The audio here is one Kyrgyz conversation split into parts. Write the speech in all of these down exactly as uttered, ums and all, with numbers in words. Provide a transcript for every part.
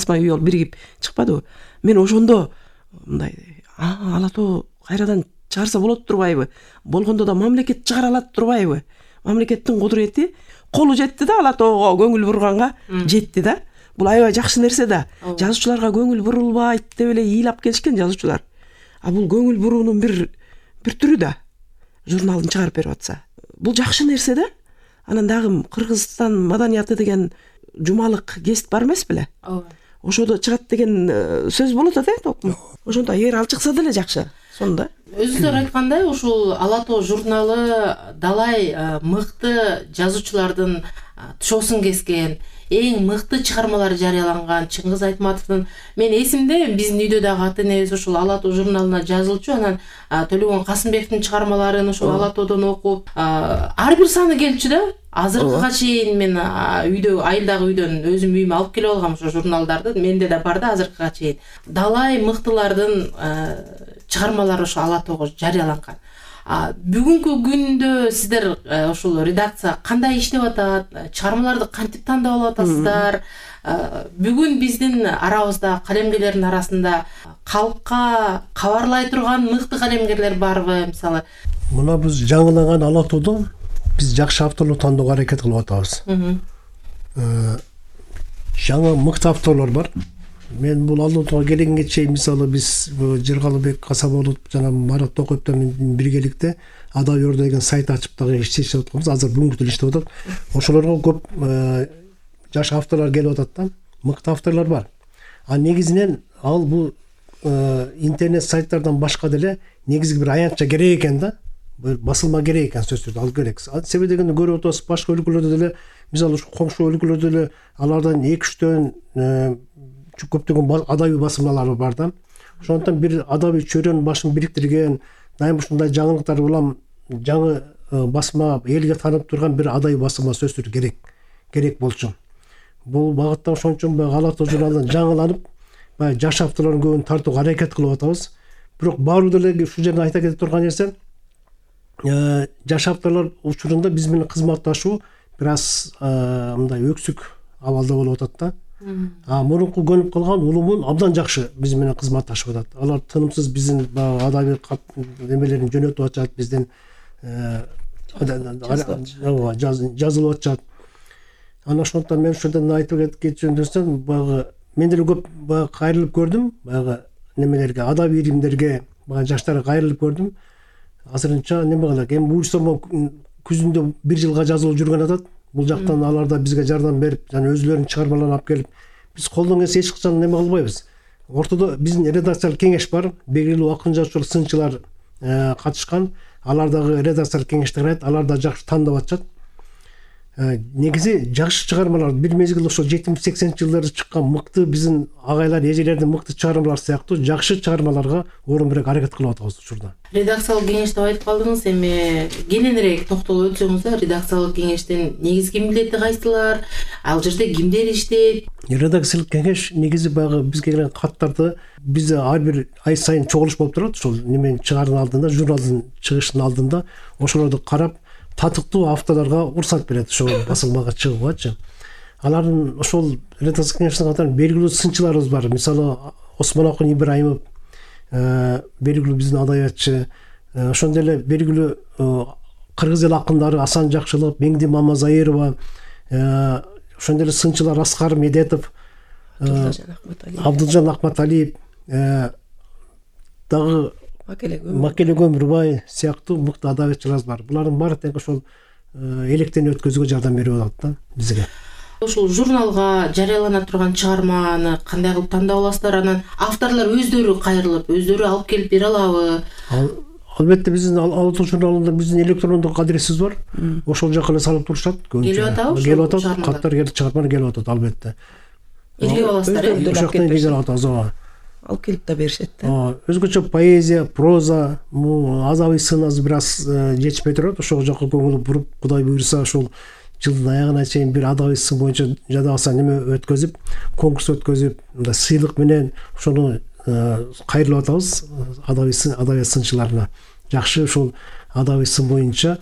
басма үй болуп биригип чыкпадыбы. Мен ошондо мындай а ала тоо кайрадан чыгарса болот турбайбы? Болгондо да мамлекет чыгара алат турбайбы? Мамлекеттин кудурети колу жетти да ала тоого көңүл бурганга жетти да. Бул аябай жакшы нерсе да. Жазуучуларга көңүл бурулбайт деп эле ыйлап келишкен жазуучулар. А бул көңүл буруунун бир бир түрү да. Журналын чыгарып берип атса. Бул жакшы нерсе да. Анан дагы Кыргызстан маданияты деген жумалык гест бар эмес беле? Ооба. Ошодо чыгат деген сөз болот да, токтом. Ошондо эгер ал чыкса деле жакшы. Сонда өзүңөр айткандай ушул Ала тоо журналы далай мыкты жазуучулардын тушоосун кескен, эң мыкты чыгармалары жарыяланган Чыңгыз Айтматовдун мен эсимде биздин үйдө дагы ата энебиз ушул Ала тоо журналына жазылчу, анан Төлөгөн Касымбековдун чыгармаларын ушул Ала тоодон окуп, ар бир саны келчү да. Азыркыга чейин мен үйдө айылдагы үйдөн өзүм үйүмө алып келип алгам ошо журналдарды. Менде да бар да азыркыга чейин. Далай мыктылардын чыгармалары ошо Ала тоого жарыяланган. Бүгүнкү күндө сиздер ошол редакция кандай иштеп атат? Чыгармаларды кантип тандап алып атасыздар? Бүгүн биздин арабызда калемгерлердин арасында калкка кабарлай турган мыкты калемгерлер барбы? Мисалы, мына биз жаңыланган Ала тоодо биз жакшы авторлор тандоого аракет кылып атабыз. Жаңы мыкты авторлор бар. Мен бул Ала тоого келгенге чейин мисалы биз Жыргалыбек Касаболов жана Марат Токоевдор менен биргеликте Адабий Орда деген сайт ачып дагы иштешип атканбыз. Азыр бүгүнкү күндө иштеп атат. Ошолорго көп жаш авторлор келип атат да. Мыкты авторлор бар. А негизинен ал бул интернет сайттардан башка деле негизги бир аянтча керек экен да. Басылма керек экен сөзсүз түрдө ал керек. Себеби дегенде көрүп атабыз, башка өлкөлөрдө деле мисалы ушу коңшу өлкөлөрдө деле алардан эки үчтөн көптөгөн адабий басылмалары бар да. Ошондон бир адабий чөйрөнүн башын бириктирген, дайым ушундай жаңылыктар улам жаңы басма элге таанып турган бир адабий басылма сөзсүз түрдө керек. Керек болчу. Бул багытта ошон үчүн Ала тоо журналынан жаңыланып, баягы жаш авторлордун көбүн тартууга аракет кылып атабыз. Бирок баары деле ушул жерде айта кетип турган нерсе, жаш авторлор учурунда биз менен кызматташуу бир аз мындай өксүк абалда болуп атат да. А мурунку көнүп калган улумун абдан жакшы биз менен кызматташып атат. Алар тынымсыз биздин адабий немелерин жөнөтүп атышат, биздин жазылып атышат. Анан ошондон мен ошондон айтып кетчү десем, баягы мен деле көп баягы кайрылып көрдүм, баягы немелерге, адабий илимдерге, баягы жаштарга кайрылып көрдүм. Азырынча неме кылат? Эми буйрсам күзүндө бир жылга жазылып жүргөн атат. Бул жактан алар да бизге жардам берип, жана өзүлөрүнүн чыгармаларын алып келип, биз колдон келсе эч качан неме кылбайбыз. Ортодо биздин редакциялык кеңеш бар, белгилүү акын жазуучулар, сынчылар катышкан. Алар дагы редакциялык кеңеште карайт, алар да жакшы тандап атышат. Негизи жакшы чыгармалар бир мезгил ошо жетимиш сексенинчи жылдары чыккан мыкты биздин агайлар, эжелердин мыкты чыгармалары сыяктуу жакшы чыгармаларга орун берип аракет кылып атабыз учурда. Редакциялык кеңеш деп айтып калдыңыз, эми кененирээк токтолуп өтсөңүз, редакциялык кеңештин негизги милдети кайсылар? Ал жерде кимдер иштейт? Редакциялык кеңеш негизи баягы бизге келген каттарды бизде ар бир ай сайын чогулуш болуп турат, ошол неменин чыгаардын алдында, журналдын чыгышынын алдында ошолорду карап татыктуу авторлорго уруксат берет ошол басылмага чыгуугачы. Алардын ошол редакциялык кеңештин катары белгилүү сынчыларыбыз бар. Мисалы Осмонакун Ибраимов, белгилүү биздин адабиятчы, ошондой эле белгилүү кыргыз эл акындары Асан Жакшылык, Меңди Мамазайырова, ошондой эле сынчылар Аскар Медетов, Абдылжан Акматалиев, дагы Макеле Көмүрбай сыяктуу мыкты адабиятчылар бар. Булардын баары тең ошол электен өткөзүүгө жардам берип атат да бизге. Ошол журналга жарыялана турган чыгарманы кандай кылып тандап аласыздар? Анан авторлор өздөрү кайрылып, өздөрү алып келип бере алабы? Албетте биздин Ала тоо журналында биздин электрондук адресибиз бар. Ошол жака эле салып турушат. Келип атабы? Келип атат, каттар келип чыгармалар келип атат албетте. Илгип аласыздар, э? Ошоктон илгип атабыз, ооба. Алып келип да беришет да. Өзгөчө поэзия, проза, азабый сын аз бир аз жетишпей турат. Ошол жака көңүл буруп, Кудай буйруса ошол жылдын аягына чейин бир адабый сын боюнча жада калса неме өткөзүп, конкурс өткөзүп, мындай сыйлык менен ошону кайрылып атабыз адабий сын, адабият сынчыларына. Жакшы ушул адабий сын боюнча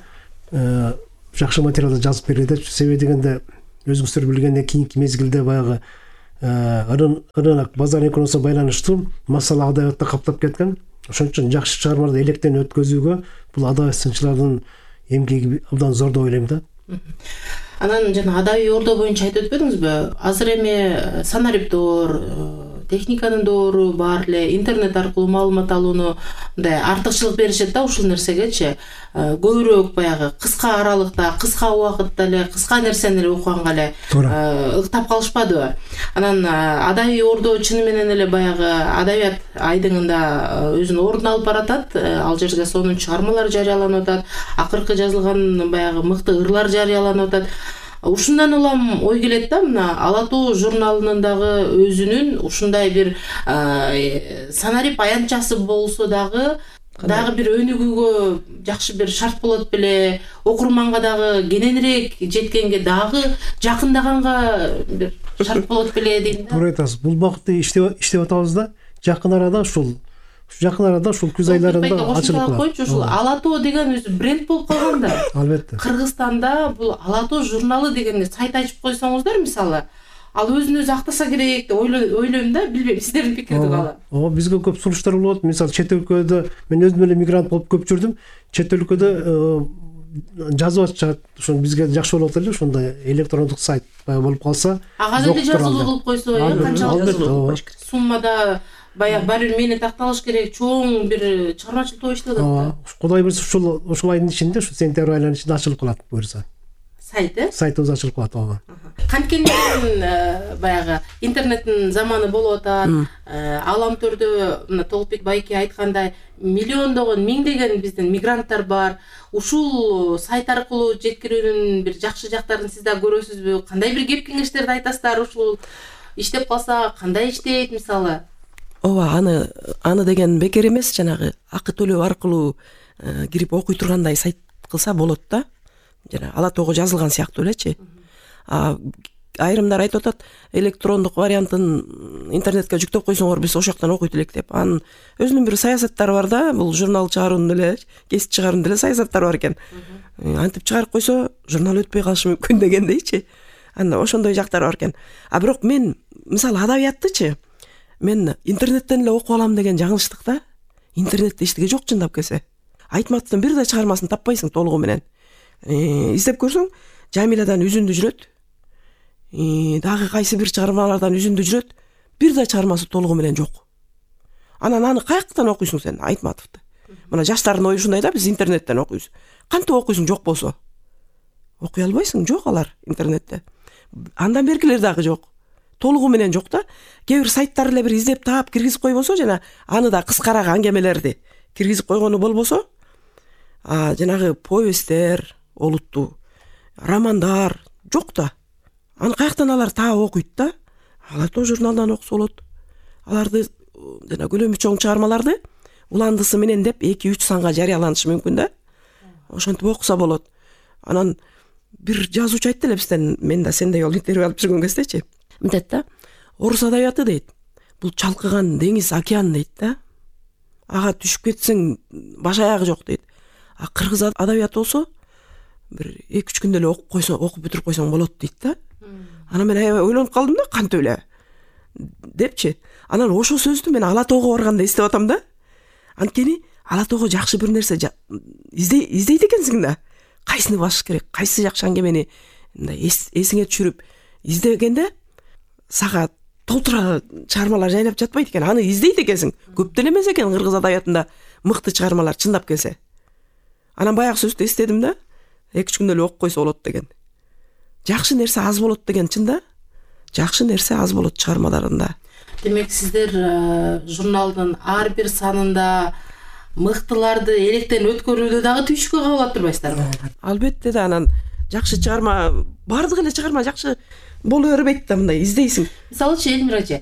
жакшы материалдар жазып берет. Себеби дегенде өзүңүздөр билгендей кийинки мезгилде баягы рынок базар экономикасына байланыштуу массалык адабиятты каптап кеткен. Ошон үчүн жакшы чыгармаларды электен өткөзүүгө бул адабият сынчылардын эмгеги абдан зор деп ойлойм да. Анан жана адабий ордо боюнча айтып өтпөдүңүзбү? Азыр эми санариптор, техниканын доору бар эле, интернет аркылуу маалымат алууну мындай артыкчылык беришет да ушул нерсегечи. Көбүрөөк баягы кыска аралыкта, кыска убакытта эле, кыска нерсени эле окуганга эле ыктап калышпадыбы? Анан адабий ордо чыны менен эле баягы адабият айдыңында өзүнүн ордун алып баратат. Ал жерде сонун чыгармалар жарыяланып атат, акыркы жазылган баягы мыкты ырлар жарыяланып атат. Ушундан улам ой келет да, мына Ала тоо журналынын дагы өзүнүн ушундай бир санарип аянтчасы болсо дагы дагы бир өнүгүүгө жакшы бир шарт болот беле, окурманга дагы кененирээк жеткенге дагы жакындаганга бир шарт болот беле дейм да. Туура айтасыз. Бул багытта иштеп иштеп атабыз да. Жакын арада ушул жакын арада ушул күз айларында ачылып калат. Ушул Ала тоо деген өзү бренд болуп калган да. Албетте. Кыргызстанда бул Ала тоо журналы деген сайт ачып койсоңуздар, мисалы, ал өзүн өзү актаса керек деп ойлойм да, билбейм сиздердин пикирди кала. Ооба, бизге көп сунуштар болот. Мисалы, чет өлкөдө мен өзүм эле мигрант болуп көп жүрдүм. Чет өлкөдө жазып атышат, ошон бизге жакшы болот эле, ошондой электрондук сайт болуп калса. Ага деле жазылуу кылып койсо, канчалык жазылуу суммада баягы бир мени такталыш керек, чоң бир чыгармачылык топ иштеп атат. Ооба, Кудай буйрса ушул ушул айдын ичинде, ушу сентябрь айынын ичинде ачылып калат буйрса. Сайт, э? Сайтыбыз ачылып калат, ооба. Канткени баягы интернеттин заманы болуп атат. Алам төрдө мына Толукбек байке айткандай, миллиондогон, миңдеген биздин мигранттар бар. Ушул сайт аркылуу жеткирүүнүн бир жакшы жактарын сиз да көрөсүзбү? Кандай бир кеп кеңештерди айтасыздар? Ушул иштеп калса кандай иштейт, мисалы? Ооба, аны аны деген бекер эмес, жанагы акы төлөө аркылуу кирип окуй тургандай сайт кылса болот да. Жана Ала тоого жазылган сыяктуу элечи. А айрымдар айтып атат, электрондук вариантын интернетке жүктөп койсоңор биз ошол жактан окуйт элек деп. Анын өзүнүн бир саясаттары бар да, бул журнал чыгаруунун эле, кесип чыгаруунун эле саясаттары бар экен. Антип чыгарып койсо журнал өтпөй калышы мүмкүн дегендейчи. Анда ошондой жактары бар экен. А бирок мен мисалы адабияттычы мен интернеттен эле окуп алам деген жаңылыштык да. Интернетте эчтеке жок чындап келсе. Айтматовдун бир да чыгармасын таппайсың толугу менен. Издеп көрсөң, Жамиладан үзүндү жүрөт. Дагы кайсы бир чыгармалардан үзүндү жүрөт. Бир да чыгармасы толугу менен жок. Анан аны каяктан окуйсуң сен Айтматовду? Мына жаштардын ою ушундай да, биз интернеттен окуйбуз. Кантип окуйсуң жок болсо? Окуй албайсың, жок алар интернетте. Андан беркилер дагы жок. Толугу менен жок да. Кээ бир сайттар эле бир издеп таап киргизип койбосо, жана аны да кыскараак аңгемелерди киргизип койгону болбосо, а жанагы повесттер, олуттуу романдар жок да. Аны каяктан алар таап окуйт да? Ала тоо журналдан окуса болот. Аларды жана көлөмү чоң чыгармаларды уландысы менен деп эки үч санга жарыяланышы мүмкүн да. Ошентип окуса болот. Анан бир жазуучу айтты эле бизден, мен да сендей ол интервью алып жүргөн кездечи. Мынтет да, орус адабияты дейт. Бул чалкыган деңиз, океан дейт да. Ага түшүп кетсең баш аягы жок дейт. А кыргыз адабияты болсо бир эки үч күндө эле окуп койсо, окуп бүтүрүп койсоң болот дейт да. Анан мен аябай ойлонуп калдым да, кантип эле депчи. Анан ошол сөздү мен Ала тоого барганда эстеп атам да. Анткени Ала тоого жакшы бир нерсе издей издейт экенсиң да. Кайсыны басыш керек, кайсы жакшы аңгемени эсиңе түшүрүп издегенде сага толтура чыгармалар жайлап жатпайт экен. Аны издейт экенсиң. Көп деле эмес экен кыргыз адабиятында мыкты чыгармалар чындап келсе. Анан баягы сөздү эстедим да. эки үч күндө эле окуп койсо болот деген. Жакшы нерсе аз болот деген чын да. Жакшы нерсе аз болот чыгармаларында. Демек сиздер журналдын ар бир санында мыктыларды электен өткөрүүдө дагы түйшүккө кабыл турбайсыздарбы? Албетте да, анан жакшы чыгарма, бардык эле чыгарма жакшы боло бербейт да, мындай издейсиң. Мисалычы Элмирачы,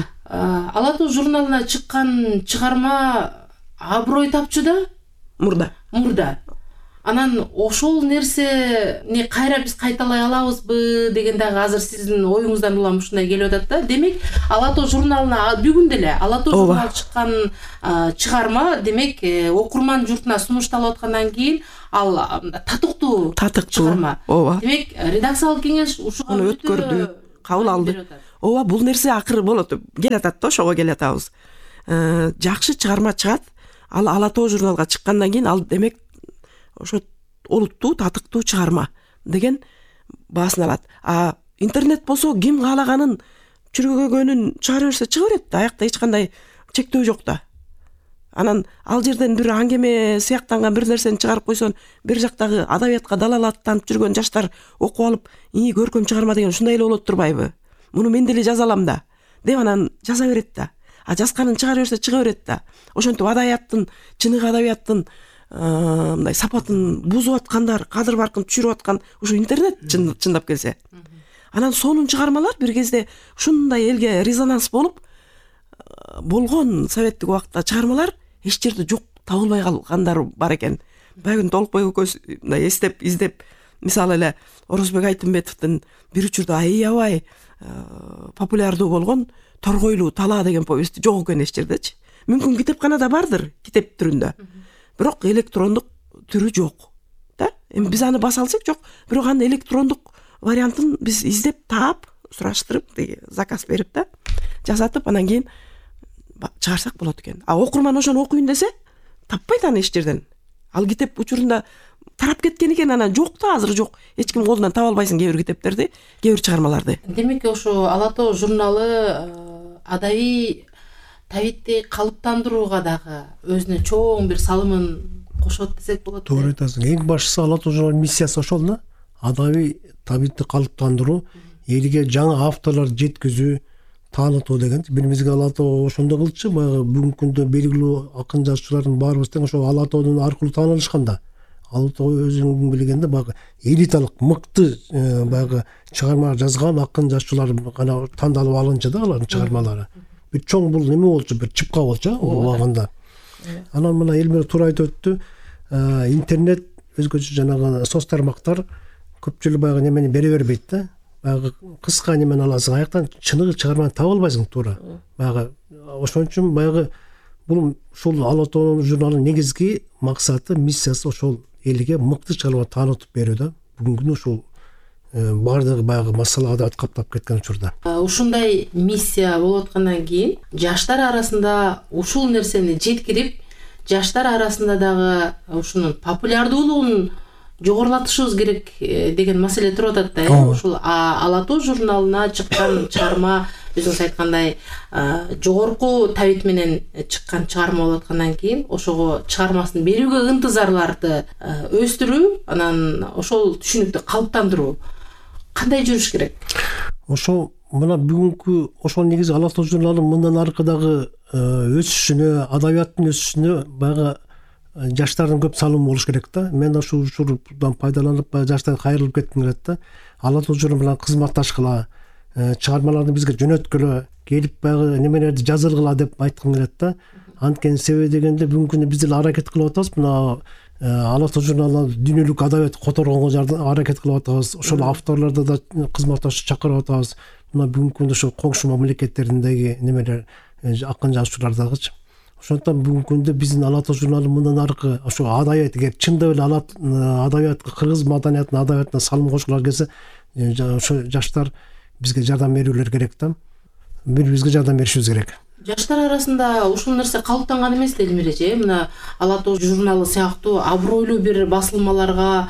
Ала тоо журналына чыккан чыгарма аброй тапчу да? Мурда. Мурда. Анан ошол нерсени кайра биз кайталай алабызбы деген дагы азыр сиздин оюңуздан улам ушундай келип атат да. Демек Ала тоо журналына бүгүн деле Ала тоо журналы чыккан чыгарма, демек окурман журтуна сунушталып аткандан кийин ал татыктуу чыгарма. Демек редакциялык кеңеш ушуга өткөрдү, кабыл алды. ооба бул нерсе акыры болот келатат да, ошого келатабыз. Жакшы чыгарма чыгат, ал Ала Тоо журналга чыккандан кийин ал демек ошо олуттуу татыктуу чыгарма деген баасын алат. А интернет болсо ким каалаганын чүргөгөнүн чыгара берсе чыга берет. Аякта эч кандай чектөө жок да. Анан ал жерден бир аңгеме сыяктанган бир нерсени чыгарып койсоң, бир жактагы адабиятка далалаттанып жүргөн жаштар окуп алып, "И, көркөм чыгарма деген ушундай эле болот турбайбы? Муну мен деле жаза алам да" деп анан жаза берет да. А жазганын чыгара берсе чыга берет да. Ошентип адабияттын, чыныгы адабияттын мындай сапатын бузуп аткандар, кадыр баркын түшүрүп аткан ушу интернет чындап келсе. Анан сонун чыгармалар бир кезде ушундай элге резонанс болуп болгон советтик убакта чыгармалар эч жерде жок, табылбай калгандары бар экен. Баягы Толукбай экөөбүз мындай эстеп, издеп, мисалы эле Орозбек Айтымбетовдун бир учурда аябай популярдуу болгон Торгойлуу Талаа деген повести жок экен эч жердечи. Мүмкүн китепканада бардыр, китеп түрүндө. Бирок электрондук түрү жок. Да? Эми биз аны баса алсак жок, бирок анын электрондук вариантын биз издеп, таап, сураштырып, заказ берип да, жасатып, анан кийин чыгарсак болот экен. А окурман ошону окуйн десе, таппайт аны эч жерден. Ал китеп учурунда тарап кеткен экен, анан жок да, азыр жок. Эч ким колунан таба албайсың кээ бир китептерди, кээ бир чыгармаларды. Демек ошо Ала Тоо журналы адабий табитти калыптандырууга дагы өзүнүн чоң бир салымын кошот десек болот. Туура айтасың. Эң башкысы Ала Тоо журналынын миссиясы ошол да. Адабий табитти калыптандыруу, элге жаңы авторлор жеткизүү, таанытуу деген. Бир мезгил Ала Тоо ошондой кылчу, баягы бүгүнкү күндө белгилүү акын жазуучулардын баарыбыз тең ошо Ала Тоонун аркылуу таанылышкан да. Ала Тоо өзүң билгенде баягы элиталык мыкты баягы чыгарма жазган акын жазуучулар гана тандалып алынчу да, алардын чыгармалары. Бир чоң бул неме болчу, бир чыпка болчу убагында. Анан мына Элмира туура айтып өттү. Интернет өзгөчө жанагы соц тармактар көпчүлүк баягы немени бере бербейт да. Баягы кыска немени аласың, аяктан чыныгы чыгарманы таба албайсың туура. Баягы ошон үчүн баягы бул ушул Ала Тоонун журналынын негизги максаты, миссиясы ошол элге мыкты чыгарма таанытып берүү да. Бүгүнкү ушул бардыгы баягы масала адабат каптап кеткен учурда. Ушундай миссия болуп аткандан кийин жаштар арасында ушул нерсени жеткирип, жаштар арасында дагы ушунун популярдуулугун жогорулатышыбыз керек деген маселе туруп атат да. Ушул Ала Тоо журналына чыккан чыгарма өзүңүз айткандай жогорку табит менен чыккан чыгарма болуп аткандан кийин ошого чыгармасын берүүгө ынтызарларды өстүрүү, анан ошол түшүнүктү калыптандыруу кандай жүрүш керек? Ошо мына бүгүнкү ошол негизи Ала Тоо журналы мындан аркадагы өсүшүнө, адабияттын өсүшүнө баягы жаштардын көп салымы болуш керек да. Мен ушул учурдан пайдаланып жаштарга кайрылып кетким келет да. Ала Тоо журналы менен кызматташкыла, чыгармаларды бизге жөнөткүлө, келип баягы немелерди жазылгыла деп айткым келет да. Анткени себеби дегенде бүгүнкү күндө биз деле аракет кылып атабыз. Мына Ала Тоо журналы дүйнөлүк адабият которгонго аракет кылып атабыз. Ошол авторлорду да кызматташып чакырып атабыз. Мына бүгүнкү күндө ошо коңшу мамлекеттериндеги немелер акын жазуучулар дагычы. Ошондон бүгүнкү күндө биздин Ала Тоо журналы мындан аркы ошо адабият эгер чындап эле адабиятка, кыргыз маданиятына, адабиятына салым кошкулар келсе, ошо жаштар бизге жардам берүүлөр керек да. Бири-бирибизге жардам беришибиз керек. Жаштар арасында ушул нерсе калыптанган эмес да Элмиреже. Мына Ала Тоо журналы сыяктуу абройлуу бир басылмаларга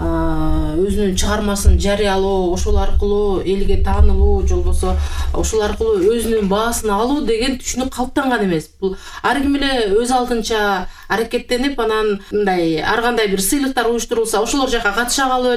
өзүнүн чыгармасын жарыялоо, ошол аркылуу элге таанылуу, же болбосо ошол аркылуу өзүнүн баасын алуу деген түшүнүк калыптанган эмес. Бул ар ким эле өз алдынча аракеттенип, анан мындай ар кандай бир сыйлыктар уюштурулса, ошолор жака катыша калып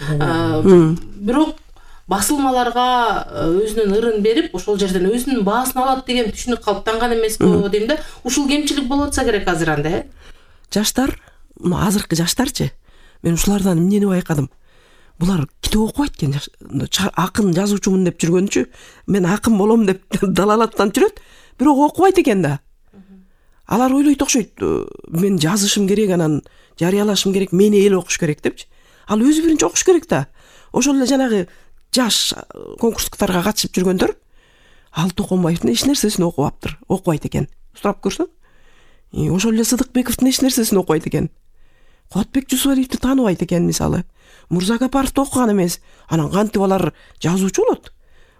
эле, бирок басылмаларга өзүнүн ырын берип, ошол жерден өзүнүн баасын алат деген түшүнүк калыптанган эмеспи дейм да. Ушул кемчилик болуп атса керек азыр анда. Жаштар, азыркы жаштарчы, мен ушулардан эмнени байкадым. Булар китеп окубайт экен. Акын жазуучумун деп жүргөнчү, мен акын болом деп далалаттанып жүрөт, бирок окубайт экен да. Алар ойлойт окшойт, мен жазышым керек, анан жарыялашым керек, мени эл окуш керек депчи. Ал өзү биринчи окуш керек да. Ошол эле жанагы жаш конкурстарга катышып жүргөндөр ал Токонбаевдин эч нерсесин окубаптыр, окубайт экен. Сурап көрсөң. Ошол эле Сыдыкбековдун эч нерсесин окубайт экен. Куатбек Жусупалиевди тааныбайт экен мисалы. Мурза Гапаровду окуган эмес. Анан кантип алар жазуучу болот?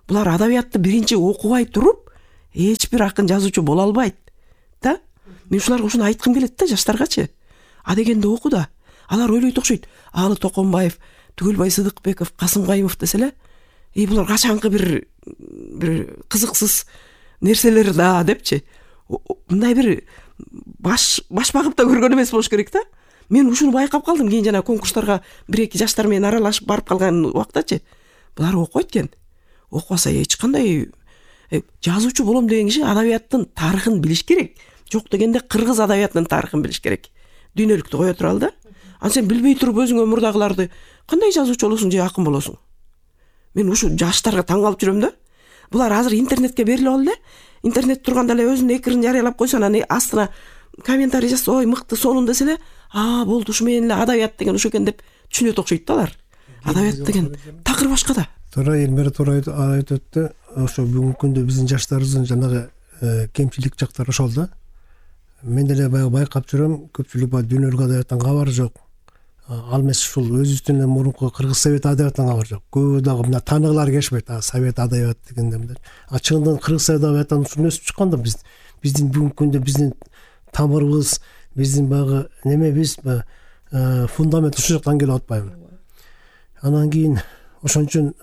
булар адабиятты биринчи окубай туруп эч бир акын жазуучу боло албайт да. Мен ушуларга ушуну айткым келет да, жаштаргачы. А дегенде оку да. Алар ойлойт окшойт. Алы Токонбаев, Түгөлбай Сыдыкбеков, Касым Кайымов деселе, и булар качанкы бир бир кызыксыз нерселер да депчи. Мындай бир баш баш багып да көргөн эмес болуш керек да. Мен ушуну байкап калдым. Кийин жана конкурстарга бир-эки жаштар менен аралашып барып калган убактачы. Булар окуйт экен. Окубаса эч кандай жазуучу болом деген киши адабияттын тарыхын билиш керек. Жок дегенде кыргыз адабиятынын тарыхын билиш керек. Дүйнөлүктү кое туралы да. Ан сен билбей туруп өзүң өмүрдагыларды кандай жазуучу болосуң же акын болосуң? Мен ушу жаштарга таң калып жүрөм да. Булар азыр интернетке берилип алды эле. Интернет турганда эле өзүнүн экирин жарыялап койсо, анан астына комментарий жазса, ой мыкты сонун десе эле, а болду ушу менен эле адабият деген ушу экен деп түшүнөт окшойт да алар. Адабият деген такыр башка да. Туура Элмира туура айтып өттү. Ошо бүгүнкү күндө биздин жаштарыбыздын жанагы кемчилик жактары ошол да. Мен деле баягы байкап жүрөм, көпчүлүк баягы дүйнөлүк адабияттан кабары жок. Ал эмес ушул өзүбүздүн мурунку кыргыз совет адабиятынан кабар жок. Көбү дагы мына тааныгылар келишпейт. А совет адабият дегенде а чындыгында кыргыз адабиятынан ушул өсүп чыккан да. Биз биздин бүгүнкү күндө биздин тамырыбыз, биздин баягы немебиз, фундамент ушул жактан келип атпайбы. Анан кийин ошон үчүн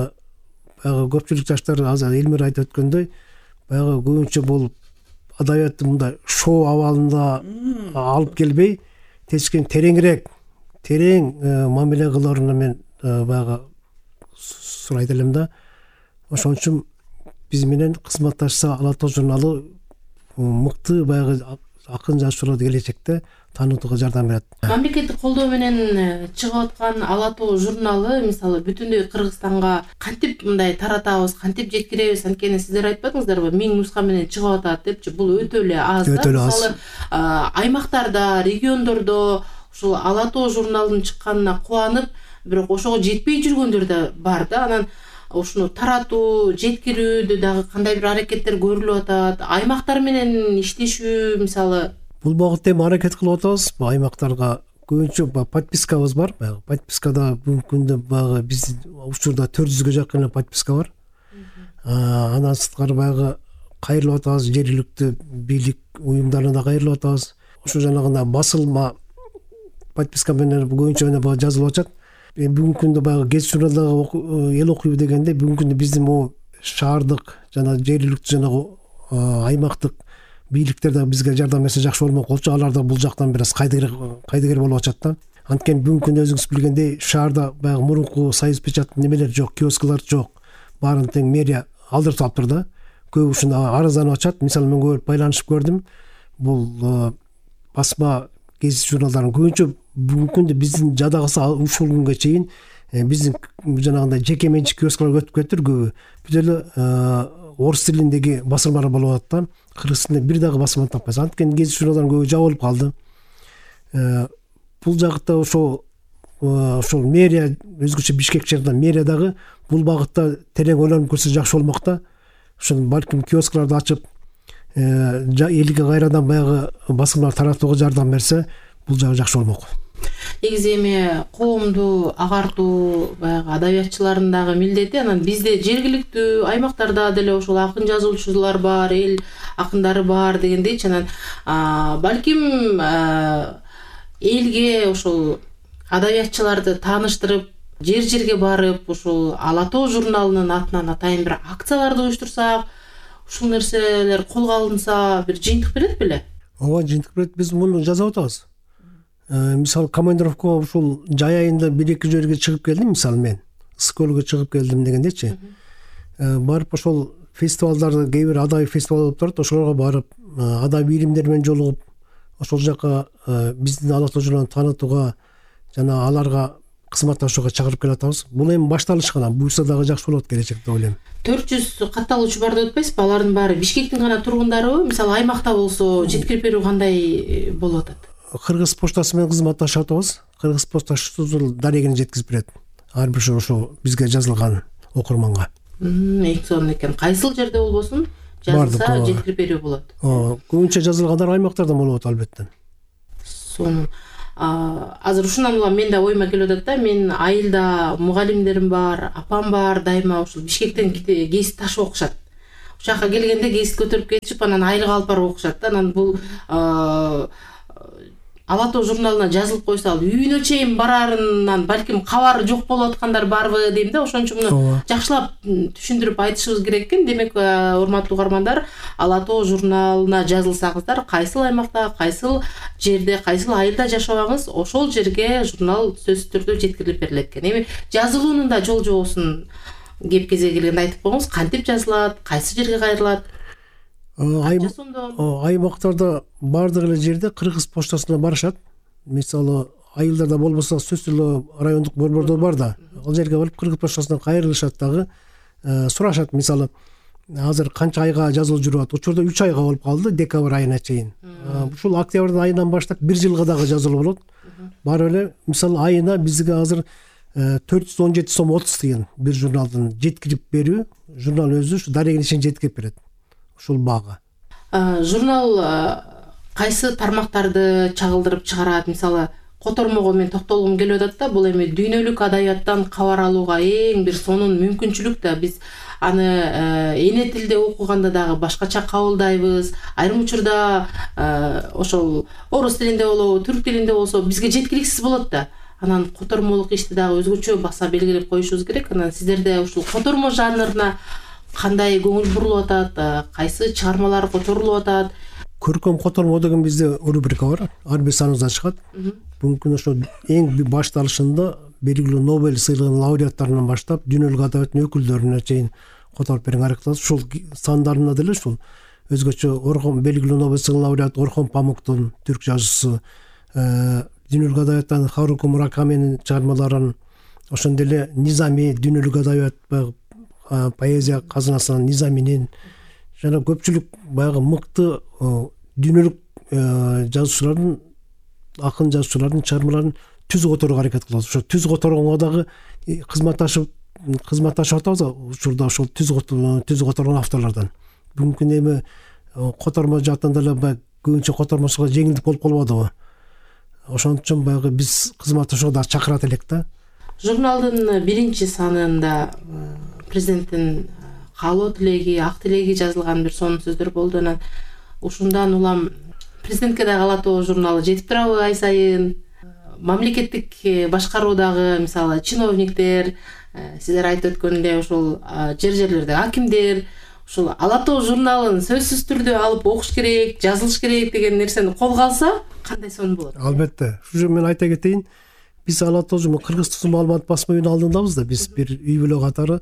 баягы көпчүлүк жаштар азыр Элмира айтып өткөндөй, баягы көбүнчө болуп адабиятты мындай шоу абалында алып келбей, тескин тереңирээк, терең мамиле кыларына мен баягы сурайт элем да. Ошон үчүн биз менен кызматташса Ала Тоо журналы мыкты баягы акын жазуучуларды келечекте таанытууга жардам берет. Мамлекеттик колдоо менен чыгып аткан Ала Тоо журналы мисалы бүтүндөй Кыргызстанга кантип мындай таратабыз, кантип жеткиребиз, анткени сиздер айтпадыңыздарбы, миң нуска менен чыгып атат депчи. Бул өтө эле аз да. Мисалы аймактарда, региондордо ушул Ала Тоо журналынын чыкканына кубанып, бирок ошого жетпей жүргөндөр да бар да. Анан ушуну таратуу, жеткирүүдө дагы кандай бир аракеттер көрүлүп атат? Аймактар менен иштешүү мисалы бул багытта эми аракет кылып атабыз. Аймактарга көбүнчө подпискабыз бар. Баягы подпискада бүгүнкү күндө баягы биздин учурда төрт жүзгө жакын эле подписка бар. Андан сырткары баягы кайрылып атабыз, жергиликтүү бийлик уюмдарына да кайрылып атабыз. Ошо жанагында басылма подписка менен көбүнчө менен баягы жазылып атат. Бүгүнкү күндө баягы гезит журналдагы эл окуйбу дегенде бүгүнкү күндө биздин могу шаардык жана жергиликтүү жанагы аймактык бийликтер да бизге жардам берсе жакшы болмок болчу. Алар да бул жактан бир аз кайдыгер кайдыгер болуп атат да. Анткени бүгүнкү күндө өзүңүз билгендей шаарда баягы мурунку союз печат немелер жок, киосклар жок. Баарын тең мэрия алдыртып алыптыр да. Көп ушунда арызданып атышат. Мисалы мен көрүп байланышып көрдүм. Бул басма гезит журналдарын көбүнчө бүгүнкү күндө биздин жадагысы ушул күнгө чейин биздин жанагындай жеке менчик киоскларга өтүп кетиптир көбү. Бүт эле орус тилиндеги басылмалар болуп атат да. Кыргыз тилинде бир дагы басылма таппайсыз. Анткени гезит журналдарын көбү жабылып калды. Бул жакта ошол ошол мэрия өзгөчө Бишкек шаарында мэрия дагы бул багытта терең ойлонуп көрсө жакшы болмок да. Ошол балким киоскларды ачып элге кайрадан баягы басылмалар таратууга жардам берсе, бул жагы жакшы болмок. Негизи эми коомду агартуу баягы адабиятчылардын дагы милдети. Анан бизде жергиликтүү аймактарда деле ошол акын жазуучулар бар, эл акындары бар дегендейчи. Анан балким элге ошол адабиятчыларды тааныштырып, жер-жерге барып, ошол Ала Тоо журналынын атынан атайын бир акцияларды уюштурсак, ушул нерселер колго алынса, бир жыйынтык берет беле? Ооба, жыйынтык берет. Биз муну жазып атабыз. Мисалы командировкага ушул жай айында бир-эки жерге чыгып келдим, мисалы мен Сколго чыгып келдим дегендечи. Барып ошол фестивалдарды, кээ бир адабий фестивал болуп турат, ошолорго барып, адабий илимдер менен жолугуп, ошол жака биздин Ала Тоо журналын таанытууга жана аларга кызматташууга чакырып келатабыз. Бул эми башталыш гана, буюрса дагы жакшы болот келечекте деп ойлойм. төрт жүз катталуучу бар деп атпайсызбы? Алардын баары Бишкектин гана тургундарыбы? Мисалы аймакта болсо жеткирип берүү кандай болуп атат? Кыргыз почтасы менен кызматташып атабыз. Кыргыз почтасы дарегине жеткизип берет. Ар бир ошо бизге жазылган окурманга. Эксон экен. Кайсыл жерде болбосун жазылса жеткирип берүү болот. Ооба, көбүнчө жазылгандар аймактардан болот албетте. Сонун. азыр ушундан улам мен да оюма келип атат да, мен айылда мугалимдерим бар, апам бар, дайыма ушул Бишкектен кесип ташып окушат. Ушул жака келгенде кесип көтөрүп кетишип, анан айылга алып барып окушат да. Анан бул Ала тоо журналына жазылып койсо, ал үйүнө чейин барарынан балким кабары жок болуп аткандар барбы дейм да. Ошон үчүн муну жакшылап түшүндүрүп айтышыбыз керек экен. Демек, урматтуу угармандар, Ала тоо журналына жазылсаңыздар, кайсыл аймакта, кайсыл жерде, кайсыл айылда жашабаңыз, ошол жерге журнал сөзсүз түрдө жеткирилип берилет экен. Эми жазылуунун да жол жобосун кеп кезеги келгенде айтып коюңуз, кантип жазылат, кайсы жерге кайрылат? Аймактарда бардык эле жерде кыргыз почтасына барышат. Мисалы айылдарда болбосо сөзсүз эле райондук борбордор бар да. Ал жерге барып кыргыз почтасына кайрылышат дагы, сурашат. Мисалы азыр канча айга жазылып жүрүп атат? Учурда үч айга болуп калды, декабрь айына чейин. Ушул октябрь айынан баштап бир жылга дагы жазылып болот. Барып эле мисалы айына бизге азыр төрт жүз он жети сом отуз тыйын бир журналдын жеткирип берүү, журнал өзү ушу дарегин ишин жеткирип берет. Ушул бага. Журнал кайсы тармактарды чагылдырып чыгарат? Мисалы, котормого мен токтолгум келип атат да, бул эми дүйнөлүк адабияттан кабар алууга эң бир сонун мүмкүнчүлүк да. Биз аны эне тилде окуганда дагы башкача кабылдайбыз. Айрым учурда ошол орус тилинде болобу, түрк тилинде болсо бизге жеткиликсиз болот да. Анан котормолук ишти дагы өзгөчө баса белгилеп коюшубуз керек. Анан сиздерде ушул котормо жанрына кандай көңүл бурулуп атат, кайсы чыгармалар которулуп атат? Көркөм котормо деген бизде рубрика бар, ар бир саныбызда чыгат. Бүгүнкү ошо эң башталышында белгилүү Нобель сыйлыгынын лауреаттарынан баштап дүйнөлүк адабияттын өкүлдөрүнө чейин которуп берген аракет. Ушул сандарында деле ушул өзгөчө Орхон, белгилүү Нобель сыйлыгынын лауреаты Орхон Памуктун, түрк жазуусу, дүйнөлүк адабияттан Харуки Муракаминин чыгармаларын, ошондой эле Низами, дүйнөлүк адабият поэзия казынасынан Низаминин, жана көпчүлүк баягы мыкты дүйнөлүк жазуучулардын, акын жазуучулардын чыгармаларын түз которууга аракет кылат. Ошо түз которгонго дагы кызматташып кызматташып атабыз, учурда ошол түз түз которгон авторлордон. Бүгүнкү эми котормо жактан деле көбүнчө котормочуга жеңилдик болуп калбадыбы? Ошон үчүн баягы биз кызматташууга да чакырат элек да. Журналдын биринчи санында президенттин каалоо тилеги, ак тилеги жазылган бир сонун сөздөр болду. Анан ушундан улам президентке дагы Ала тоо журналы жетип турабы ай сайын? Мамлекеттик башкаруудагы мисалы чиновниктер, сиздер айтып өткөндөй ушул жер жерлерде акимдер ушул Ала тоо журналын сөзсүз түрдө алып окуш керек, жазылыш керек деген нерсени колго алса кандай сонун болот? Албетте. Ушу мен айта кетейин, биз Ала тоо журналы Кыргыз Тусум маалымат басма үйүнүн алдындабыз да, биз бир үй бүлө катары.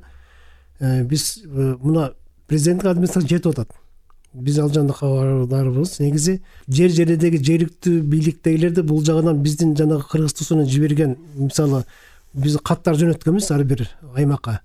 Биз мына президенттик администрация жетип атат. Биз ал жагында кабардарбыз. Негизи жер жердеги жергиликтүү бийликтегилерди бул жагынан биздин жанагы Кыргыз Тусуна жиберген, мисалы биз каттар жөнөткөнбүз ар бир аймакка.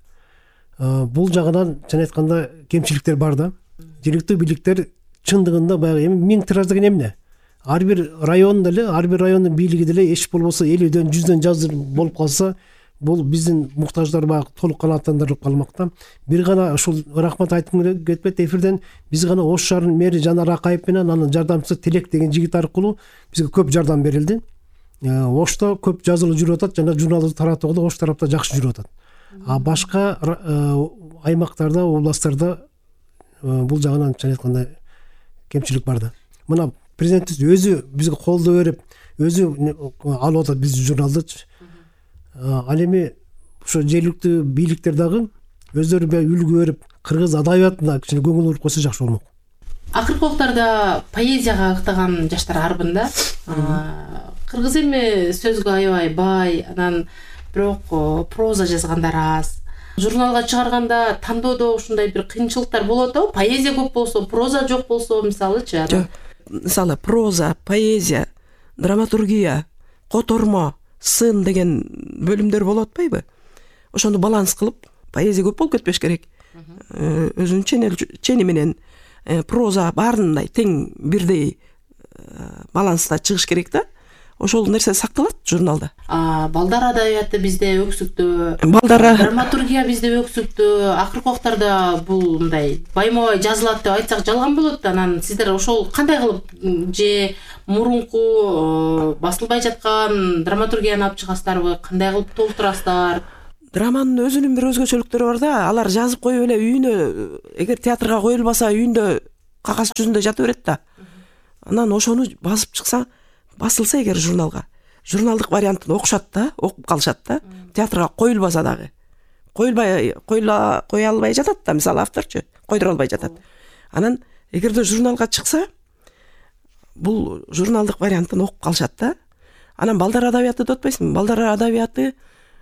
Бул жагынан чын айтканда кемчиликтер бар да. Жергиликтүү бийликтер чындыгында баягы эми миң тираж деген эмне? Ар бир район деле, ар бир райондун бийлиги деле эч болбосо элүүдөн жүздөн жазыр болуп калса, бул биздин муктаждар баягы толук канааттандырылып калмакта. Бир гана ушул рахмат айтып кетпет эфирден, биз гана Ош шаарынын мэри Жанар Акаев менен анын жардамчысы Тилек деген жигит аркылуу бизге көп жардам берилди. Ошто көп жазылып жүрүп атат, жана журналды таратууга Ош тарапта жакшы жүрүп атат. А башка аймактарда, областтарда бул жагынан чын айтканда кемчилик бар да. Мына президентибиз өзү бизге колдоо берип, өзү алып атат биздин журналдычы. Ал эми ошо жергиликтүү бийликтер дагы өздөрү үлгү берип, кыргыз адабиятына кичине көңүл буруп койсо жакшы болмок. Акыркы уктарда поэзияга ыктаган жаштар арбын да. Кыргыз эми сөзгө аябай бай, анан бирок проза жазгандар аз. Журналга чыгарганда тандоодо ушундай бир кыйынчылыктар болот атабы? Поэзия көп болсо, проза жок болсо, мисалычы. Мисалы проза, поэзия, драматургия, котормо, сын деген бөлүмдөр болуп атпайбы? Ошону баланс кылып, поэзия көп болуп кетпеш керек. Өзүнүн чени менен проза баарындай тең бирдей баланста чыгыш керек да. ошол нерсе сакталат журналда. Балдар адабияты бизде өксүктүү, балдар драматургия бизде өксүктүү. Акыркы убактарда бул мындай байма-бай жазылат деп айтсак жалган болот. Анан сиздер ошол кандай кылып же мурунку басылбай жаткан драматургияны алып чыгасыздарбы, кандай кылып толтурасыздар? Драманын өзүнүн бир өзгөчөлүктөрү бар да. Алар жазып коюп эле үйүнө, эгер театрга коюлбаса үйүндө кагаз жүзүндө жата берет да. Анан ошону басып чыкса, басылса эгер журналга, журналдык вариантын окушат да, окуп калышат да. Театрга коюлбаса дагы. Коюлбай, коюла кое албай жатат да, мисалы авторчу койдура албай жатат. Анан эгерде журналга чыкса, бул журналдык вариантын окуп калышат да. Анан балдар адабияты деп атпайсыңбы? Балдар адабияты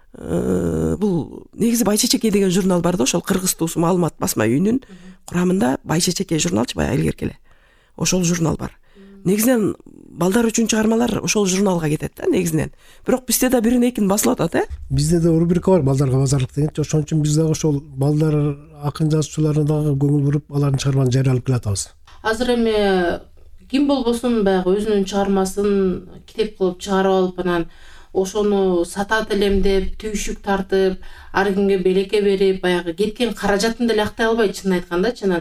бул негизи Байчечеке деген журнал бар да, ошол Кыргыз туусу маалымат басма үйүнүн курамында Байчечеке журналчы, бая илгерки эле. Ошол журнал бар. Негизинен балдар үчүн чыгармалар ошол журналга кетет да негизинен. Бирок бизде да бирин экин басылып атат, э? Бизде да рубрика бар, балдарга базарлык деген. Ошон үчүн биз дагы ошол балдар акын жазуучуларына дагы көңүл буруп, алардын чыгармаларын жарыялап келатабыз. Азыр эми ким болбосун баягы өзүнүн чыгармасын китеп кылып чыгарып алып, анан ошону сатат элем деп түйшүк тартып, ар кимге белекке берип, баягы кеткен каражатын деле актай албайт, чынын айтканда, чынын.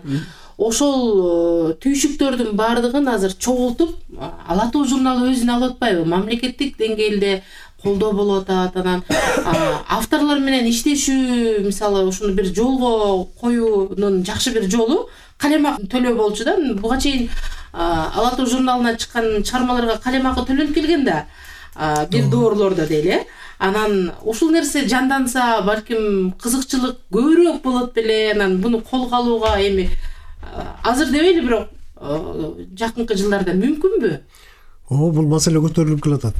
Ошол түйшүктөрдүн баардыгын азыр чогултуп Ала тоо журналы өзүнө алып атпайбы? Мамлекеттик деңгээлде колдоо болуп атат. Анан авторлор менен иштешүү, мисалы ушуну бир жолго коюунун жакшы бир жолу калемак төлөө болчу да. Буга чейин Ала тоо журналына чыккан чыгармаларга калемакы төлөнүп келген да, бир доорлордо дейли. Анан ушул нерсе жанданса, балким кызыкчылык көбүрөөк болот беле. Анан буну колго алууга эми азыр дебейли, бирок жакынкы жылдарда мүмкүнбү? О, бул маселе көтөрүлүп келатат.